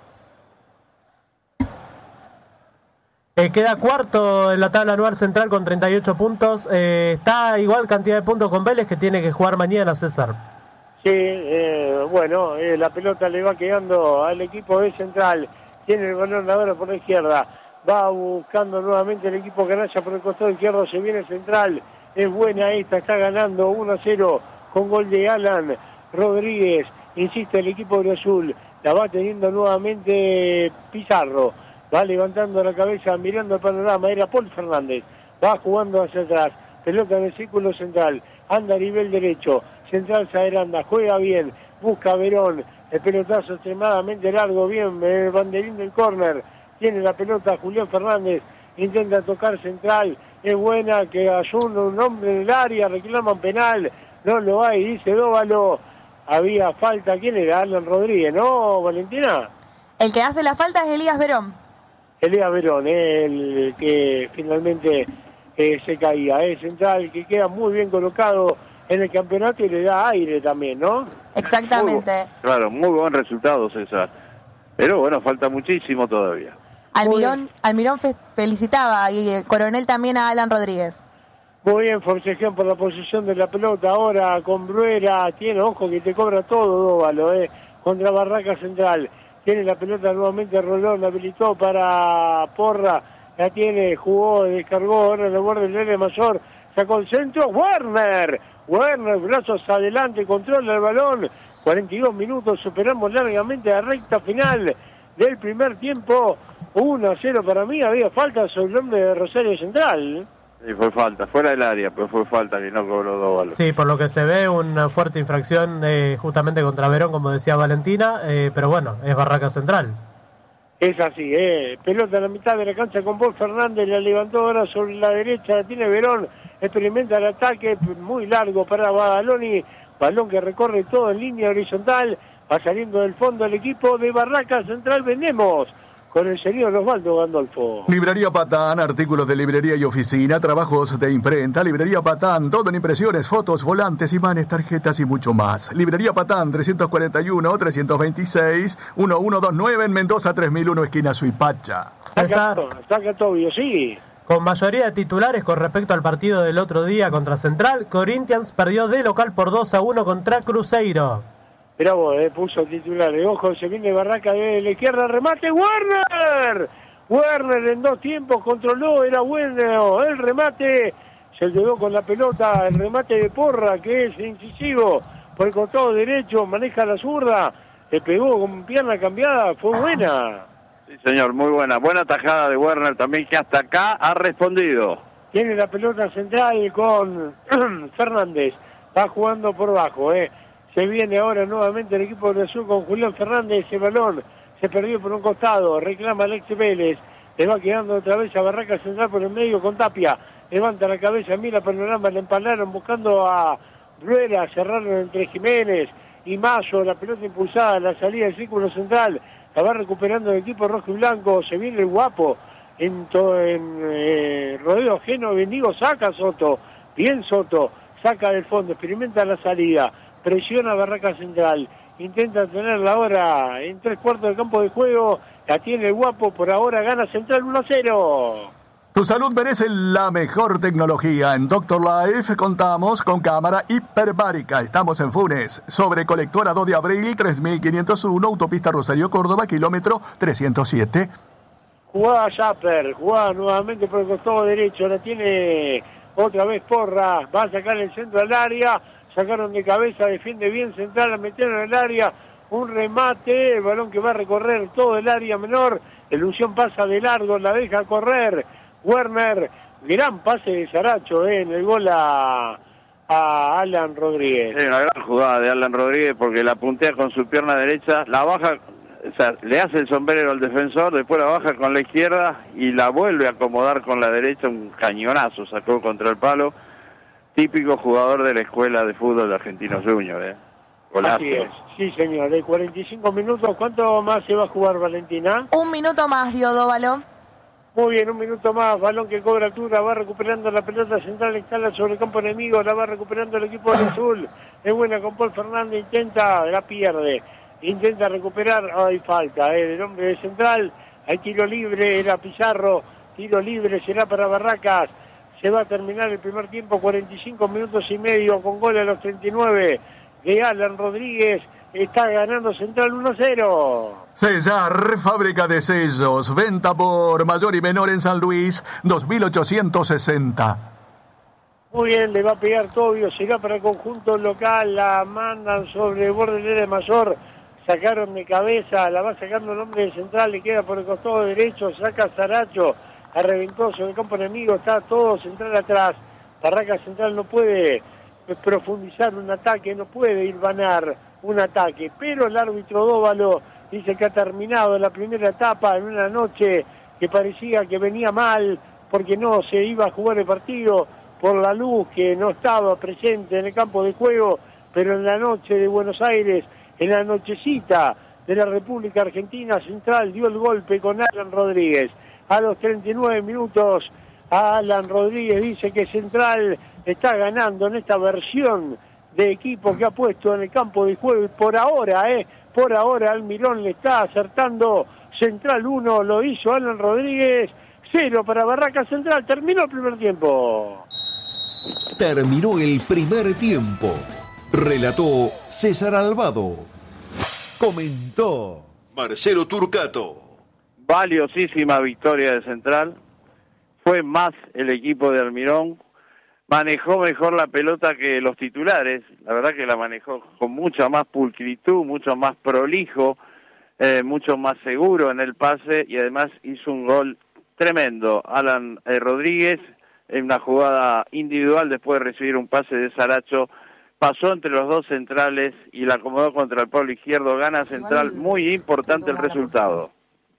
Eh, queda cuarto en la tabla anual Central con treinta y ocho puntos. Eh, está igual cantidad de puntos con Vélez, que tiene que jugar mañana, César. Sí, eh, bueno, eh, la pelota le va quedando al equipo de Central. Tiene el balón ahora por la izquierda. Va buscando nuevamente el equipo canalla por el costado izquierdo. Se viene Central. Es buena esta, está ganando uno a cero con gol de Alan Rodríguez. Insiste el equipo de Azul. La va teniendo nuevamente Pizarro. Va levantando la cabeza, mirando el panorama. Era Paul Fernández. Va jugando hacia atrás. Pelota en el círculo central. Anda a nivel derecho. Central se adelanta. Juega bien. Busca a Verón. El pelotazo extremadamente largo. Bien. El banderín del córner. Tiene la pelota Julián Fernández. Intenta tocar Central. Es buena que ayuda un hombre en el área. Reclaman penal. No lo hay. Dice Dóvalo. Había falta. ¿Quién era? Alan Rodríguez, ¿no, Valentina? El que hace la falta es Elías Verón. Elías Verón, eh, el que finalmente eh, se caía. Es Central que queda muy bien colocado en el campeonato y le da aire también, ¿no? Exactamente. Muy, claro, muy buen resultado, César. Pero bueno, falta muchísimo todavía. Almirón, Almirón fe felicitaba y eh, Coronel también a Alan Rodríguez. Muy bien, forcejean por la posición de la pelota ahora con Bruera. Tiene, ojo, que te cobra todo, Dóvalo, eh, contra Barraca Central. Tiene la pelota nuevamente Rolón, la habilitó para Porra, la tiene, jugó, descargó, ahora en el borde del área mayor, sacó el centro, Werner, Werner, brazos adelante, controla el balón, cuarenta y dos minutos, superamos largamente la recta final del primer tiempo, uno a cero para mí, había falta sobre el hombre de Rosario Central. Sí, fue falta, fuera del área, pero fue falta que no cobró Dóvalo. Sí, por lo que se ve, una fuerte infracción eh, justamente contra Verón, como decía Valentina, eh, pero bueno, es Barraca Central. Es así, eh. Pelota en la mitad de la cancha con Paul Fernández, la levantó ahora sobre la derecha, la tiene Verón, experimenta el ataque muy largo para Badaloni, balón que recorre todo en línea horizontal, va saliendo del fondo el equipo de Barraca Central, vendemos con el señor Osvaldo Gandolfo. Librería Patán, artículos de librería y oficina, trabajos de imprenta. Librería Patán, todo en impresiones, fotos, volantes, imanes, tarjetas y mucho más. Librería Patán, trescientos cuarenta y uno, trescientos veintiséis, mil ciento veintinueve en Mendoza tres mil uno, esquina Suipacha. César, Saca, saca Tobio, sí. con mayoría de titulares con respecto al partido del otro día contra Central, Corinthians perdió de local por dos a uno contra Cruzeiro. Mirá vos, eh, puso titulares. Ojo, se viene Barraca de la izquierda, remate, Werner. Werner en dos tiempos controló, era bueno el remate. Se quedó con la pelota, el remate de Porra, que es incisivo. Por el costado derecho, maneja la zurda. Le pegó con pierna cambiada, fue buena. Sí, señor, muy buena. Buena tajada de Werner también, que hasta acá ha respondido. Tiene la pelota central con Fernández. Va jugando por bajo, eh. Se viene ahora nuevamente el equipo de Azul con Julián Fernández. Ese balón se perdió por un costado. Reclama Alex Vélez. Le va quedando otra vez a Barraca Central por el medio con Tapia. Levanta la cabeza, mira el panorama. Le empalaron buscando a Bruera. Cerraron entre Jiménez y Mayo. La pelota impulsada, la salida del círculo central. La va recuperando el equipo rojo y blanco. Se viene el guapo. En, to, en eh, rodeo ajeno. Bendigo saca Soto. Bien Soto. Saca del fondo. Experimenta la salida. Presiona Barraca Central, intenta tenerla ahora en tres cuartos del campo de juego, la tiene el guapo, por ahora gana Central uno a cero. Tu salud merece la mejor tecnología. En Doctor Life contamos con cámara hiperbárica. Estamos en Funes, sobre Colectora dos de abril, tres mil quinientos uno, autopista Rosario Córdoba, kilómetro trescientos siete. Jugada Japper, jugada nuevamente por el costado derecho, la tiene otra vez Porra, va a sacar el centro al área. Sacaron de cabeza, defiende bien Central, la metieron en el área, un remate, el balón que va a recorrer todo el área menor, Ilusión pasa de largo, la deja correr, Werner, gran pase de Saracho eh, en el gol a, a Alan Rodríguez. Sí, una gran jugada de Alan Rodríguez porque la puntea con su pierna derecha, la baja, o sea, le hace el sombrero al defensor, después la baja con la izquierda y la vuelve a acomodar con la derecha, un cañonazo sacó contra el palo. Típico jugador de la escuela de fútbol de Argentinos Juniors, ¿eh? Golazo. Así es, sí señor, de cuarenta y cinco minutos, ¿cuánto más se va a jugar, Valentina? Un minuto más, Diodóvalo. Muy bien, un minuto más, balón que cobra altura, va recuperando la pelota central, instala sobre el campo enemigo, la va recuperando el equipo del Azul, es buena con Paul Fernández, intenta, la pierde, intenta recuperar, hay falta, eh, del hombre de central, hay tiro libre, era Pizarro, tiro libre, será para Barracas, se va a terminar el primer tiempo, cuarenta y cinco minutos y medio, con gol a los treinta y nueve de Alan Rodríguez, está ganando Central uno a cero. Sellar, fábrica de sellos, venta por mayor y menor en San Luis, dos mil ochocientos sesenta. Muy bien, le va a pegar Tobio, será para el conjunto local, la mandan sobre el borde del área mayor, sacaron de cabeza, la va sacando el hombre de Central, le queda por el costado derecho, saca Saracho, arreventó sobre el campo enemigo, está todo Central atrás, Barracas Central no puede profundizar un ataque, no puede ir vanar un ataque, pero el árbitro Dóvalo dice que ha terminado la primera etapa en una noche que parecía que venía mal porque no se iba a jugar el partido por la luz que no estaba presente en el campo de juego, pero en la noche de Buenos Aires, en la nochecita de la República Argentina, Central dio el golpe con Alan Rodríguez. A los treinta y nueve minutos, Alan Rodríguez dice que Central está ganando en esta versión de equipo que ha puesto en el campo de juego y por ahora, eh, por ahora Almirón le está acertando. Central uno, lo hizo Alan Rodríguez, cero para Barracas Central, terminó el primer tiempo. Terminó el primer tiempo. Relató César Albado. Comentó Marcelo Turcato. Valiosísima victoria de Central. Fue más el equipo de Almirón. Manejó mejor la pelota que los titulares. La verdad que la manejó con mucha más pulcritud, mucho más prolijo, eh, mucho más seguro en el pase y además hizo un gol tremendo. Alan eh, Rodríguez, en una jugada individual después de recibir un pase de Saracho, pasó entre los dos centrales y la acomodó contra el palo izquierdo. Gana Central, muy importante el resultado.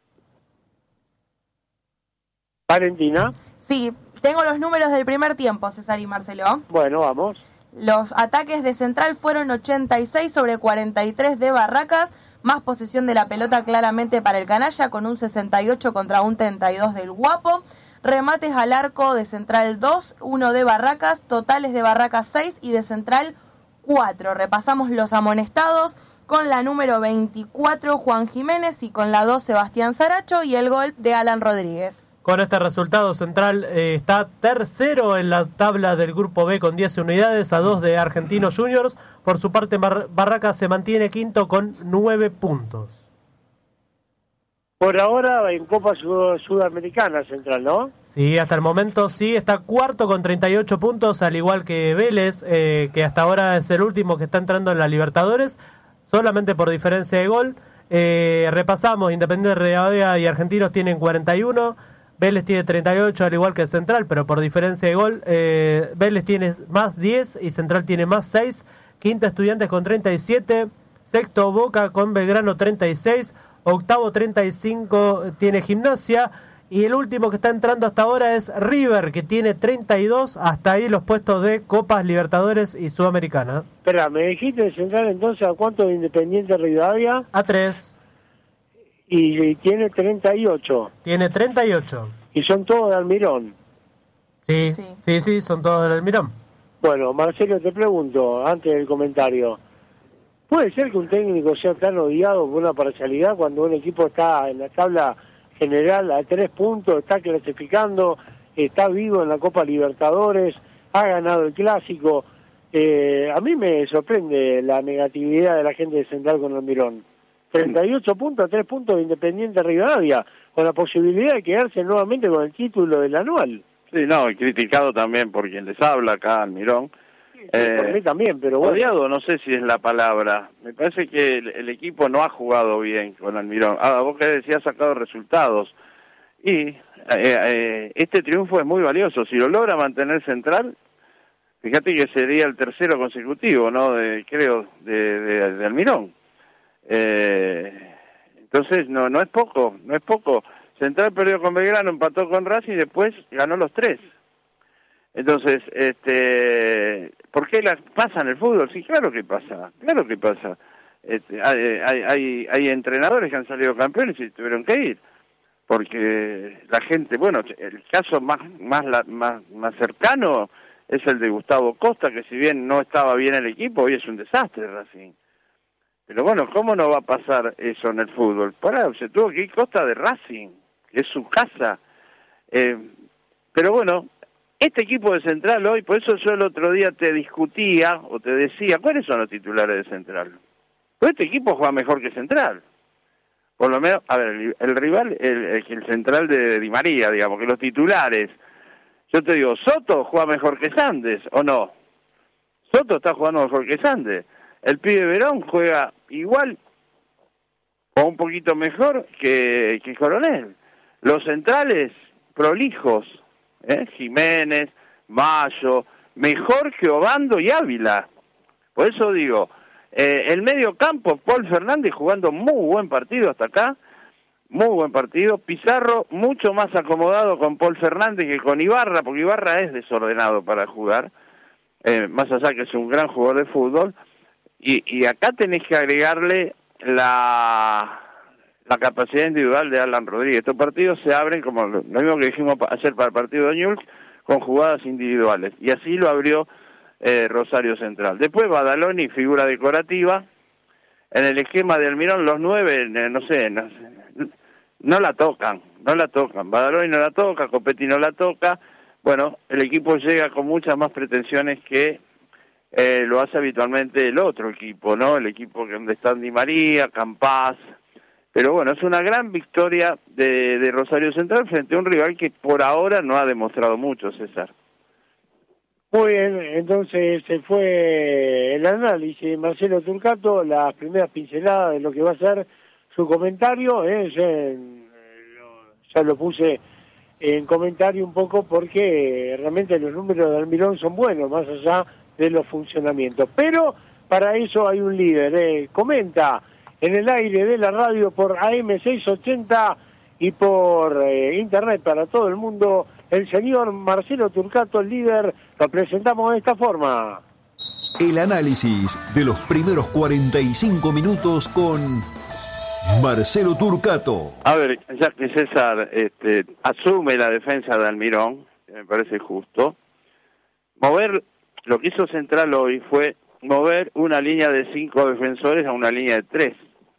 Valentina. Sí, tengo los números del primer tiempo, César y Marcelo. Bueno, vamos. Los ataques de Central fueron ochenta y seis sobre cuarenta y tres de Barracas, más posesión de la pelota claramente para el canalla, con un sesenta y ocho contra un treinta y dos del Guapo. Remates al arco de Central dos, uno de Barracas, totales de Barracas seis y de Central cuatro. Repasamos los amonestados con la número veinticuatro Juan Jiménez y con la dos Sebastián Saracho y el gol de Alan Rodríguez. Con este resultado, Central eh, está tercero en la tabla del Grupo B con diez unidades, a dos de Argentinos Juniors. Por su parte, Bar- Barracas se mantiene quinto con nueve puntos. Por ahora en Copa Sud- Sudamericana Central, ¿no? Sí, hasta el momento sí, está cuarto con treinta y ocho puntos, al igual que Vélez, eh, que hasta ahora es el último que está entrando en la Libertadores, solamente por diferencia de gol. Eh, repasamos, Independiente Rivadavia y Argentinos tienen cuarenta y uno, Vélez tiene treinta y ocho, al igual que Central, pero por diferencia de gol, eh, Vélez tiene más diez y Central tiene más seis. Quinta Estudiantes con treinta y siete, sexto Boca con Belgrano treinta y seis, octavo treinta y cinco tiene Gimnasia, y el último que está entrando hasta ahora es River, que tiene treinta y dos, hasta ahí los puestos de Copas Libertadores y Sudamericana. Espera, ¿me dijiste de Central entonces a cuánto de Independiente Rivadavia? A tres. Y, y tiene treinta y ocho. Tiene treinta y ocho. Y son todos de Almirón. Sí, Sí. sí, sí, son todos del Almirón. Bueno, Marcelo, te pregunto, antes del comentario, ¿puede ser que un técnico sea tan odiado por una parcialidad cuando un equipo está en la tabla general a tres puntos, está clasificando, está vivo en la Copa Libertadores, ha ganado el Clásico? Eh, a mí me sorprende la negatividad de la gente de Central con Almirón. treinta y ocho puntos a tres puntos de Independiente Rivadavia, con la posibilidad de quedarse nuevamente con el título del anual. Sí, no, y criticado también por quien les habla acá, Almirón. Sí, Eh, por mí también, pero bueno. Odiado, no sé si es la palabra. Me parece que el, el equipo no ha jugado bien con Almirón. Ah, vos que decías, ha sacado resultados. Y eh, eh, este triunfo es muy valioso. Si lo logra mantener Central, Fíjate que sería el tercero consecutivo, ¿no? De, creo, de, de, de Almirón. Eh, entonces, no no es poco, no es poco. Central perdió con Belgrano, empató con Racing y después ganó los tres. Entonces, este, ¿por qué la, pasa en el fútbol? Sí, claro que pasa, claro que pasa. Este, hay, hay, hay, hay entrenadores que han salido campeones y tuvieron que ir. Porque la gente, bueno, el caso más, más, más, más cercano es el de Gustavo Costa, que si bien no estaba bien el equipo, hoy es un desastre Racing. Pero bueno, ¿cómo no va a pasar eso en el fútbol? Pará, se tuvo que ir Costa de Racing, que es su casa. Eh, pero bueno, este equipo de Central hoy, por eso yo el otro día te discutía, o te decía, ¿cuáles son los titulares de Central? Pues este equipo juega mejor que Central. Por lo menos, a ver, el, el rival, el, el, el Central de Di María, digamos, que los titulares. Yo te digo, Soto juega mejor que Sandes, ¿o no? Soto está jugando mejor que Sandes. El pibe Verón juega igual o un poquito mejor que, que Coronel. Los centrales prolijos, ¿eh? Jiménez, Mayo, mejor que Obando y Ávila. Por eso digo, eh, el medio campo, Paul Fernández jugando muy buen partido hasta acá, muy buen partido. Pizarro mucho más acomodado con Paul Fernández que con Ibarra, porque Ibarra es desordenado para jugar, eh, más allá que es un gran jugador de fútbol. Y, y acá tenés que agregarle la, la capacidad individual de Alan Rodríguez. Estos partidos se abren, como lo, lo mismo que dijimos hacer para el partido de Newell's, con jugadas individuales. Y así lo abrió eh, Rosario Central. Después Badaloni, figura decorativa. En el esquema de Almirón, los nueve, no sé, no, no la tocan, no la tocan. Badaloni no la toca, Copetti no la toca. Bueno, el equipo llega con muchas más pretensiones que Eh, lo hace habitualmente el otro equipo, ¿no? El equipo donde están Di María, Campás. Pero bueno, es una gran victoria de, de Rosario Central frente a un rival que por ahora no ha demostrado mucho, César. Muy bien, entonces se fue el análisis de Marcelo Turcato, las primeras pinceladas de lo que va a ser su comentario. ¿eh? Ya, ya lo puse en comentario un poco porque realmente los números de Almirón son buenos, más allá de los funcionamientos. Pero para eso hay un líder. Eh. Comenta en el aire de la radio por A M seiscientos ochenta y por eh, internet para todo el mundo, el señor Marcelo Turcato, el líder. Lo presentamos de esta forma. El análisis de los primeros cuarenta y cinco minutos con Marcelo Turcato. A ver, ya que César este, asume la defensa de Almirón, que me parece justo, mover. Lo que hizo Central hoy fue mover una línea de cinco defensores a una línea de tres.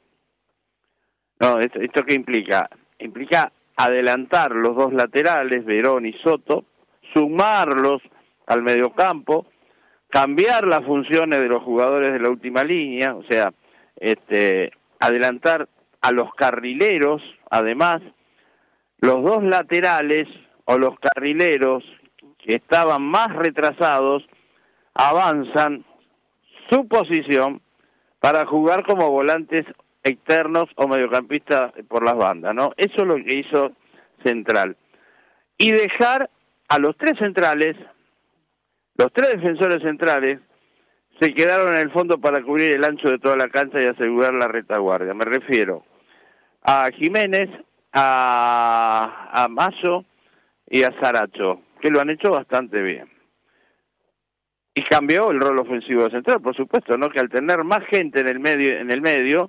No, ¿esto, esto qué implica? Implica adelantar los dos laterales, Verón y Soto, sumarlos al mediocampo, cambiar las funciones de los jugadores de la última línea, o sea, este, adelantar a los carrileros, además, los dos laterales o los carrileros que estaban más retrasados, avanzan su posición para jugar como volantes externos o mediocampistas por las bandas, ¿no? Eso es lo que hizo Central. Y dejar a los tres centrales, los tres defensores centrales, se quedaron en el fondo para cubrir el ancho de toda la cancha y asegurar la retaguardia. Me refiero a Jiménez, a, a Mayo y a Saracho, que lo han hecho bastante bien. Y cambió el rol ofensivo de Central, por supuesto, ¿no? Que al tener más gente en el medio, en el medio,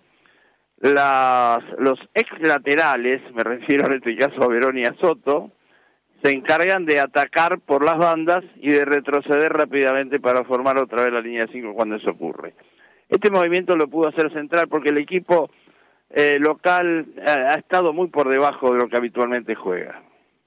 las, los ex laterales, me refiero en este caso a Verón y a Soto, se encargan de atacar por las bandas y de retroceder rápidamente para formar otra vez la línea de cinco cuando eso ocurre. Este movimiento lo pudo hacer Central porque el equipo eh, local eh, ha estado muy por debajo de lo que habitualmente juega.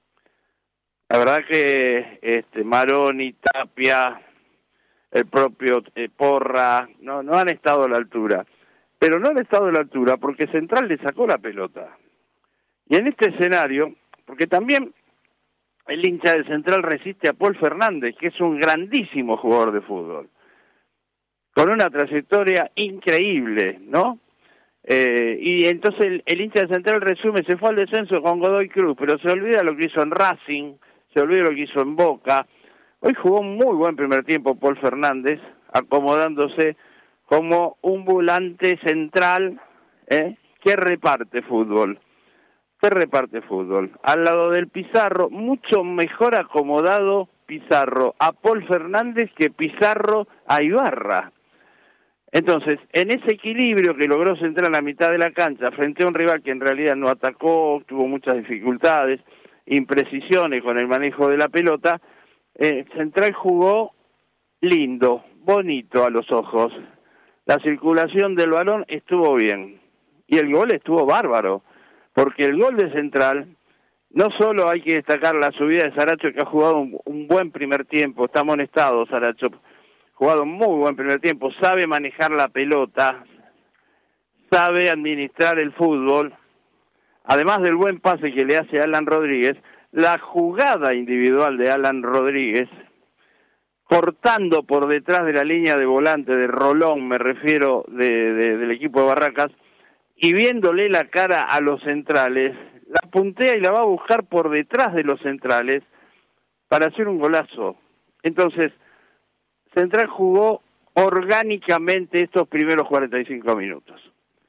La verdad que este Maroni, Tapia, el propio eh, Porra, no, no han estado a la altura. Pero no han estado a la altura porque Central le sacó la pelota. Y en este escenario, porque también el hincha de Central resiste a Paul Fernández, que es un grandísimo jugador de fútbol, con una trayectoria increíble, ¿no? Eh, y entonces el, el hincha de Central resume, se fue al descenso con Godoy Cruz, pero se olvida lo que hizo en Racing, se olvida lo que hizo en Boca, Hoy jugó un muy buen primer tiempo Paul Fernández, acomodándose como un volante central ¿eh? que reparte fútbol, que reparte fútbol. Al lado del Pizarro, mucho mejor acomodado Pizarro a Paul Fernández que Pizarro a Ibarra. Entonces, en ese equilibrio que logró centrar a la mitad de la cancha frente a un rival que en realidad no atacó, tuvo muchas dificultades, imprecisiones con el manejo de la pelota, eh, Central jugó lindo, bonito a los ojos. La circulación del balón estuvo bien y el gol estuvo bárbaro, porque el gol de Central, no solo hay que destacar la subida de Saracho, que ha jugado un, un buen primer tiempo, está amonestado Saracho, jugado un muy buen primer tiempo, sabe manejar la pelota, sabe administrar el fútbol, además del buen pase que le hace Alan Rodríguez, la jugada individual de Alan Rodríguez, cortando por detrás de la línea de volante de Rolón, me refiero de, de, del equipo de Barracas, y viéndole la cara a los centrales, la puntea y la va a buscar por detrás de los centrales para hacer un golazo. Entonces, Central jugó orgánicamente estos primeros cuarenta y cinco minutos.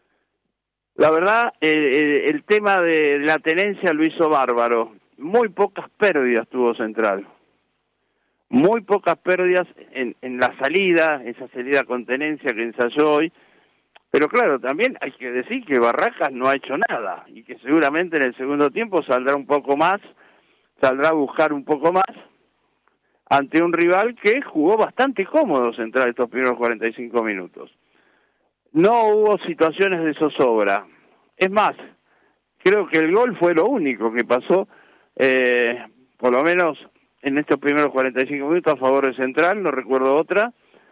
La verdad, eh, el tema de la tenencia lo hizo bárbaro. Muy pocas pérdidas tuvo Central. Muy pocas pérdidas en, en la salida, esa salida con tenencia que ensayó hoy. Pero claro, también hay que decir que Barracas no ha hecho nada y que seguramente en el segundo tiempo saldrá un poco más, saldrá a buscar un poco más ante un rival que jugó bastante cómodo Central estos primeros cuarenta y cinco minutos. No hubo situaciones de zozobra. Es más, creo que el gol fue lo único que pasó, eh, por lo menos en estos primeros cuarenta y cinco minutos a favor de Central, no recuerdo otra,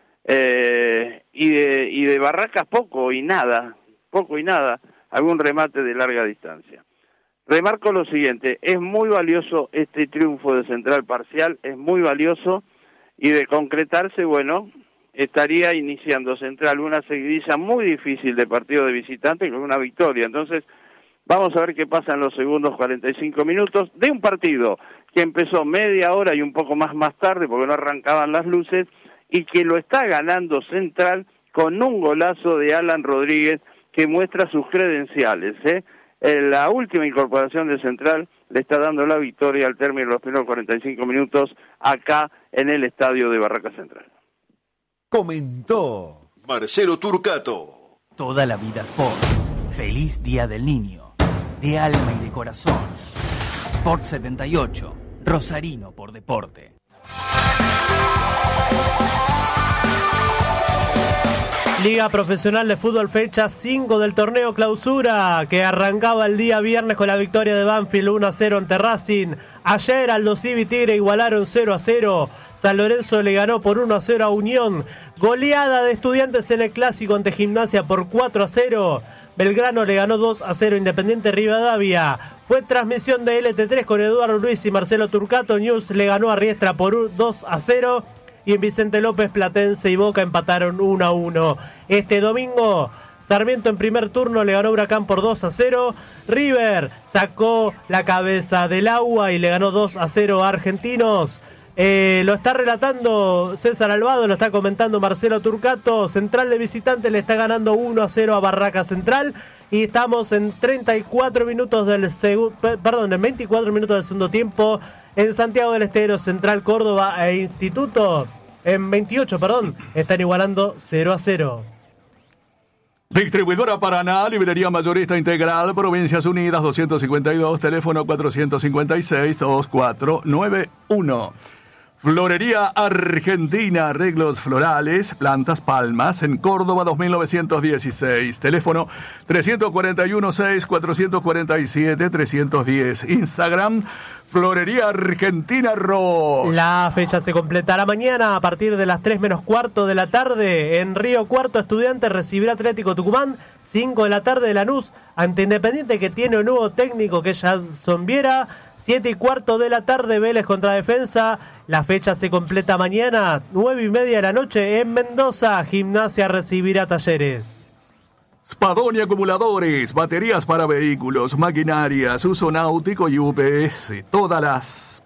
eh, y, de, y de Barracas poco y nada, poco y nada, algún remate de larga distancia. Remarco lo siguiente, es muy valioso este triunfo de Central parcial, es muy valioso, y de concretarse, bueno, estaría iniciando Central una seguidilla muy difícil de partido de visitante con una victoria. Entonces, vamos a ver qué pasa en los segundos cuarenta y cinco minutos de un partido que empezó media hora y un poco más más tarde porque no arrancaban las luces, y que lo está ganando Central con un golazo de Alan Rodríguez que muestra sus credenciales, ¿eh? La última incorporación de Central le está dando la victoria al término de los primeros cuarenta y cinco minutos acá en el estadio de Barracas Central. Comentó Marcelo Turcato. Toda la vida Sport. Feliz Día del Niño. De alma y de corazón. Sport setenta y ocho. Rosarino por deporte. Liga Profesional de Fútbol, fecha cinco del torneo Clausura, que arrancaba el día viernes con la victoria de Banfield uno a cero ante Racing. Ayer Aldo Civi y Tigre igualaron cero a cero. San Lorenzo le ganó por uno a cero a Unión. Goleada de Estudiantes en el Clásico ante Gimnasia por cuatro a cero. Belgrano le ganó dos a cero a Independiente Rivadavia. Fue transmisión de L T tres con Eduardo Luis y Marcelo Turcato. News le ganó a Riestra por dos a cero. Y en Vicente López, Platense y Boca empataron uno a uno. Este domingo, Sarmiento en primer turno le ganó a Huracán por dos a cero. River sacó la cabeza del agua y le ganó dos a cero a Argentinos. Eh, lo está relatando César Alvado, lo está comentando Marcelo Turcato. Central de visitante le está ganando uno a cero a Barraca Central. Y estamos en treinta y cuatro minutos del segundo, perdón, en veinticuatro minutos del segundo tiempo. En Santiago del Estero, Central Córdoba e Instituto, en veintiocho, perdón, están igualando cero a cero. Distribuidora Paraná, librería mayorista integral, Provincias Unidas, doscientos cincuenta y dos, teléfono cuatrocientos cincuenta y seis, veinticuatro noventa y uno. Florería Argentina, arreglos florales, plantas palmas, en Córdoba dos mil novecientos dieciséis. Teléfono trescientos cuarenta y uno, seis, cuatrocientos cuarenta y siete, trescientos diez. Instagram, Florería Argentina Ross. La fecha se completará mañana a partir de las tres menos cuarto de la tarde. En Río Cuarto, Estudiantes recibirá Atlético Tucumán. cinco de la tarde de Lanús ante Independiente, que tiene un nuevo técnico, que es Jason Viera. siete y cuarto de la tarde, Vélez contra Defensa. La fecha se completa mañana, nueve y media de la noche, en Mendoza. Gimnasia recibirá Talleres. Spadoni Acumuladores, baterías para vehículos, maquinarias, uso náutico y U P S. Todas las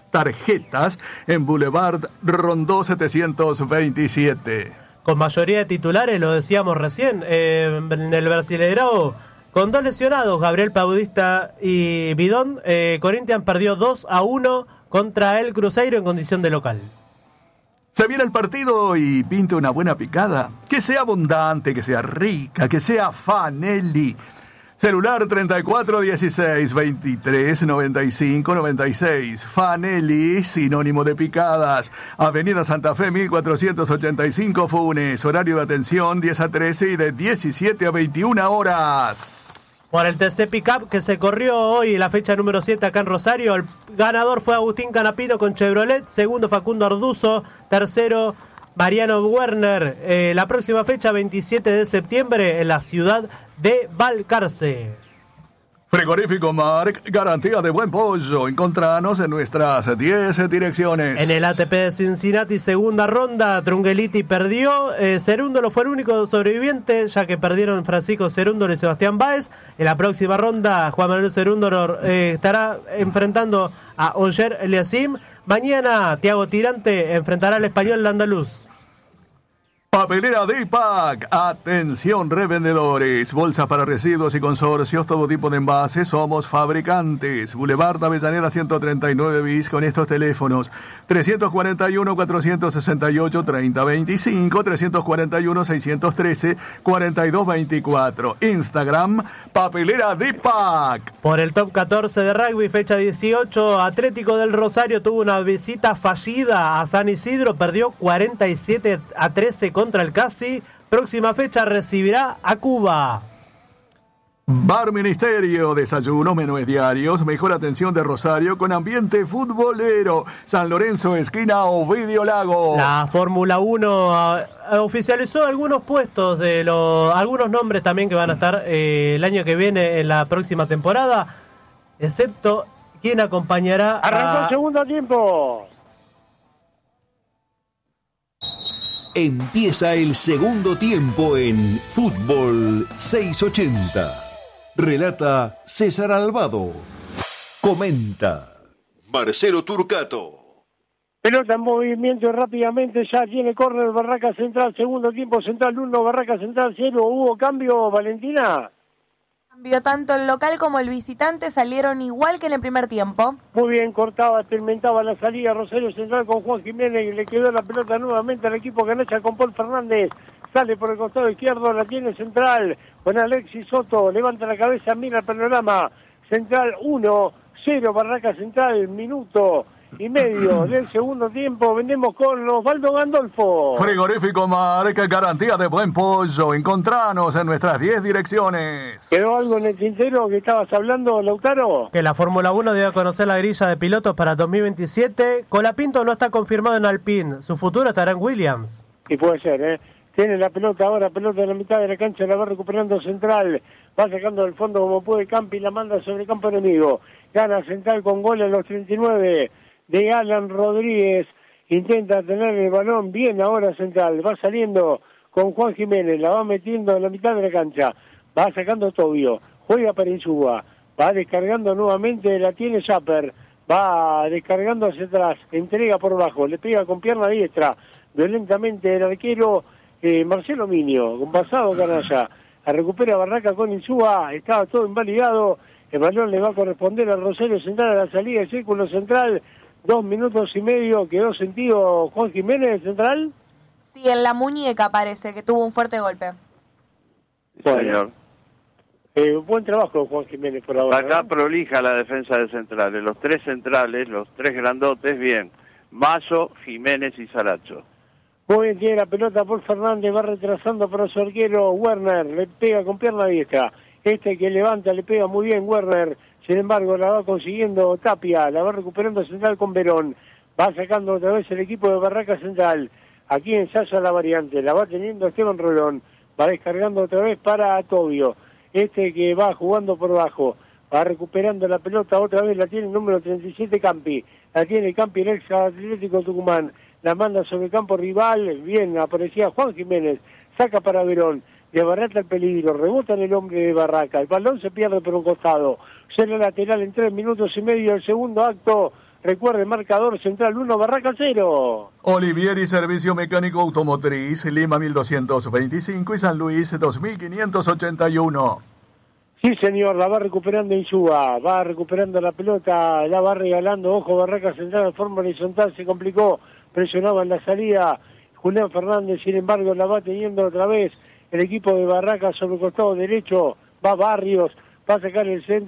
tarjetas en Boulevard Rondó setecientos veintisiete. Con mayoría de titulares, lo decíamos recién, eh, en el Brasileirao, con dos lesionados, Gabriel Paudista y Bidón, eh, Corinthians perdió dos a uno contra el Cruzeiro en condición de local. Se viene el partido y pinte una buena picada. Que sea abundante, que sea rica, que sea Fanelli. Celular treinta y cuatro dieciséis veintitrés noventa y cinco noventa y seis. Fanelli, sinónimo de picadas. Avenida Santa Fe mil cuatrocientos ochenta y cinco Funes. Horario de atención diez a trece y de diecisiete a veintiuna horas. Por el T C Pickup que se corrió hoy, la fecha número siete acá en Rosario, el ganador fue Agustín Canapino con Chevrolet, segundo Facundo Arduzo, tercero Mariano Werner. Eh, la próxima fecha, veintisiete de septiembre, en la ciudad de Balcarce. Frigorífico Marc, garantía de buen pollo. Encontranos en nuestras diez direcciones. En el A T P de Cincinnati, segunda ronda, Trungeliti perdió. Eh, Cerúndolo fue el único sobreviviente, ya que perdieron Francisco Cerúndolo y Sebastián Báez. En la próxima ronda, Juan Manuel Cerúndolo eh, estará enfrentando a Oyer Eliasim. Mañana, Tiago Tirante enfrentará al español andaluz. Papelera Dipac, atención revendedores, bolsas para residuos y consorcios, todo tipo de envases, somos fabricantes. Boulevard Avellaneda ciento treinta y nueve bis con estos teléfonos: trescientos cuarenta y uno, cuatrocientos sesenta y ocho, treinta veinticinco, trescientos cuarenta y uno, seiscientos trece, cuarenta y dos veinticuatro. Instagram, Papelera Dipac. Por el top catorce de rugby, fecha dieciocho, Atlético del Rosario tuvo una visita fallida a San Isidro, perdió cuarenta y siete a trece contra el Casi. Próxima fecha recibirá a Cuba. Bar Ministerio, desayunos, menúes diarios, mejor atención de Rosario con ambiente futbolero. San Lorenzo, esquina Ovidio Lago. La Fórmula uno uh, oficializó algunos puestos, de los algunos nombres también que van a estar eh, el año que viene en la próxima temporada, excepto quien acompañará Arrancó a... el segundo tiempo. Empieza el segundo tiempo en Fútbol seiscientos ochenta. Relata César Albado. Comenta Marcelo Turcato. Pelota en movimiento rápidamente, ya tiene córner Barraca Central, segundo tiempo Central uno, Barraca Central cero. ¿Hubo cambio, Valentina? Cambio, tanto el local como el visitante salieron igual que en el primer tiempo. Muy bien, cortaba, experimentaba la salida Rosario Central con Juan Jiménez, le quedó la pelota nuevamente al equipo canalla con Paul Fernández. Sale por el costado izquierdo, la tiene Central con Alexis Soto, levanta la cabeza, mira el panorama. Central uno, cero, Barraca Central, minuto y medio del segundo tiempo. Vendemos con Osvaldo Gandolfo. Frigorífico Marc, garantía de buen pollo. Encontranos en nuestras diez direcciones. ¿Quedó algo en el tintero que estabas hablando, Lautaro? Que la Fórmula uno debe conocer la grilla de pilotos para dos mil veintisiete. Colapinto no está confirmado en Alpine, su futuro estará en Williams. Y puede ser, ¿eh? Tiene la pelota ahora, pelota en la mitad de la cancha, la va recuperando Central. Va sacando del fondo como puede Campi, la manda sobre el campo enemigo. Gana Central con gol en los treinta y nueve de Alan Rodríguez. Intenta tener el balón bien ahora Central. Va saliendo con Juan Jiménez, la va metiendo en la mitad de la cancha. Va sacando Tobio, juega para Insúa. Va descargando nuevamente, la tiene Zapper. Va descargando hacia atrás, entrega por bajo, le pega con pierna diestra. Violentamente el arquero eh, Marcelo Minio, con pasado canalla. La recupera Barraca con Insúa, estaba todo invalidado. El balón le va a corresponder al Rosario Central a la salida del círculo central. Dos minutos y medio, quedó sentido Juan Jiménez Central. Sí, en la muñeca parece que tuvo un fuerte golpe. Bueno. Señor. Eh, buen trabajo Juan Jiménez por ahora. Acá ¿no? prolija la defensa de centrales. Los tres centrales, los tres grandotes, bien. Mazo, Jiménez y Saracho. Muy bien, tiene la pelota por Fernández, va retrasando para su arquero Werner, le pega con pierna diestra. Este que levanta, le pega muy bien Werner. Sin embargo, la va consiguiendo Tapia, la va recuperando Central con Verón. Va sacando otra vez el equipo de Barraca Central. Aquí ensaya la variante, la va teniendo Esteban Rolón. Va descargando otra vez para Tobio. Este que va jugando por bajo. Va recuperando la pelota, otra vez la tiene el número treinta y siete Campi. La tiene Campi, el ex Atlético Tucumán. La manda sobre el campo rival. Bien, aparecía Juan Jiménez. Saca para Verón. De Barraca el peligro, rebota en el hombre de Barraca, el balón se pierde por un costado, será lateral en tres minutos y medio, el segundo acto Recuerde, marcador Central uno, Barraca cero. Olivieri Servicio Mecánico Automotriz, Lima mil doscientos veinticinco y San Luis dos mil quinientos ochenta y uno. Sí, señor, la va recuperando Insúa, va recuperando la pelota, la va regalando, ojo, Barraca Central de forma horizontal, se complicó, presionaba en la salida Julián Fernández, sin embargo la va teniendo otra vez el equipo de Barraca sobre el costado derecho, va Barrios, va a sacar el centro.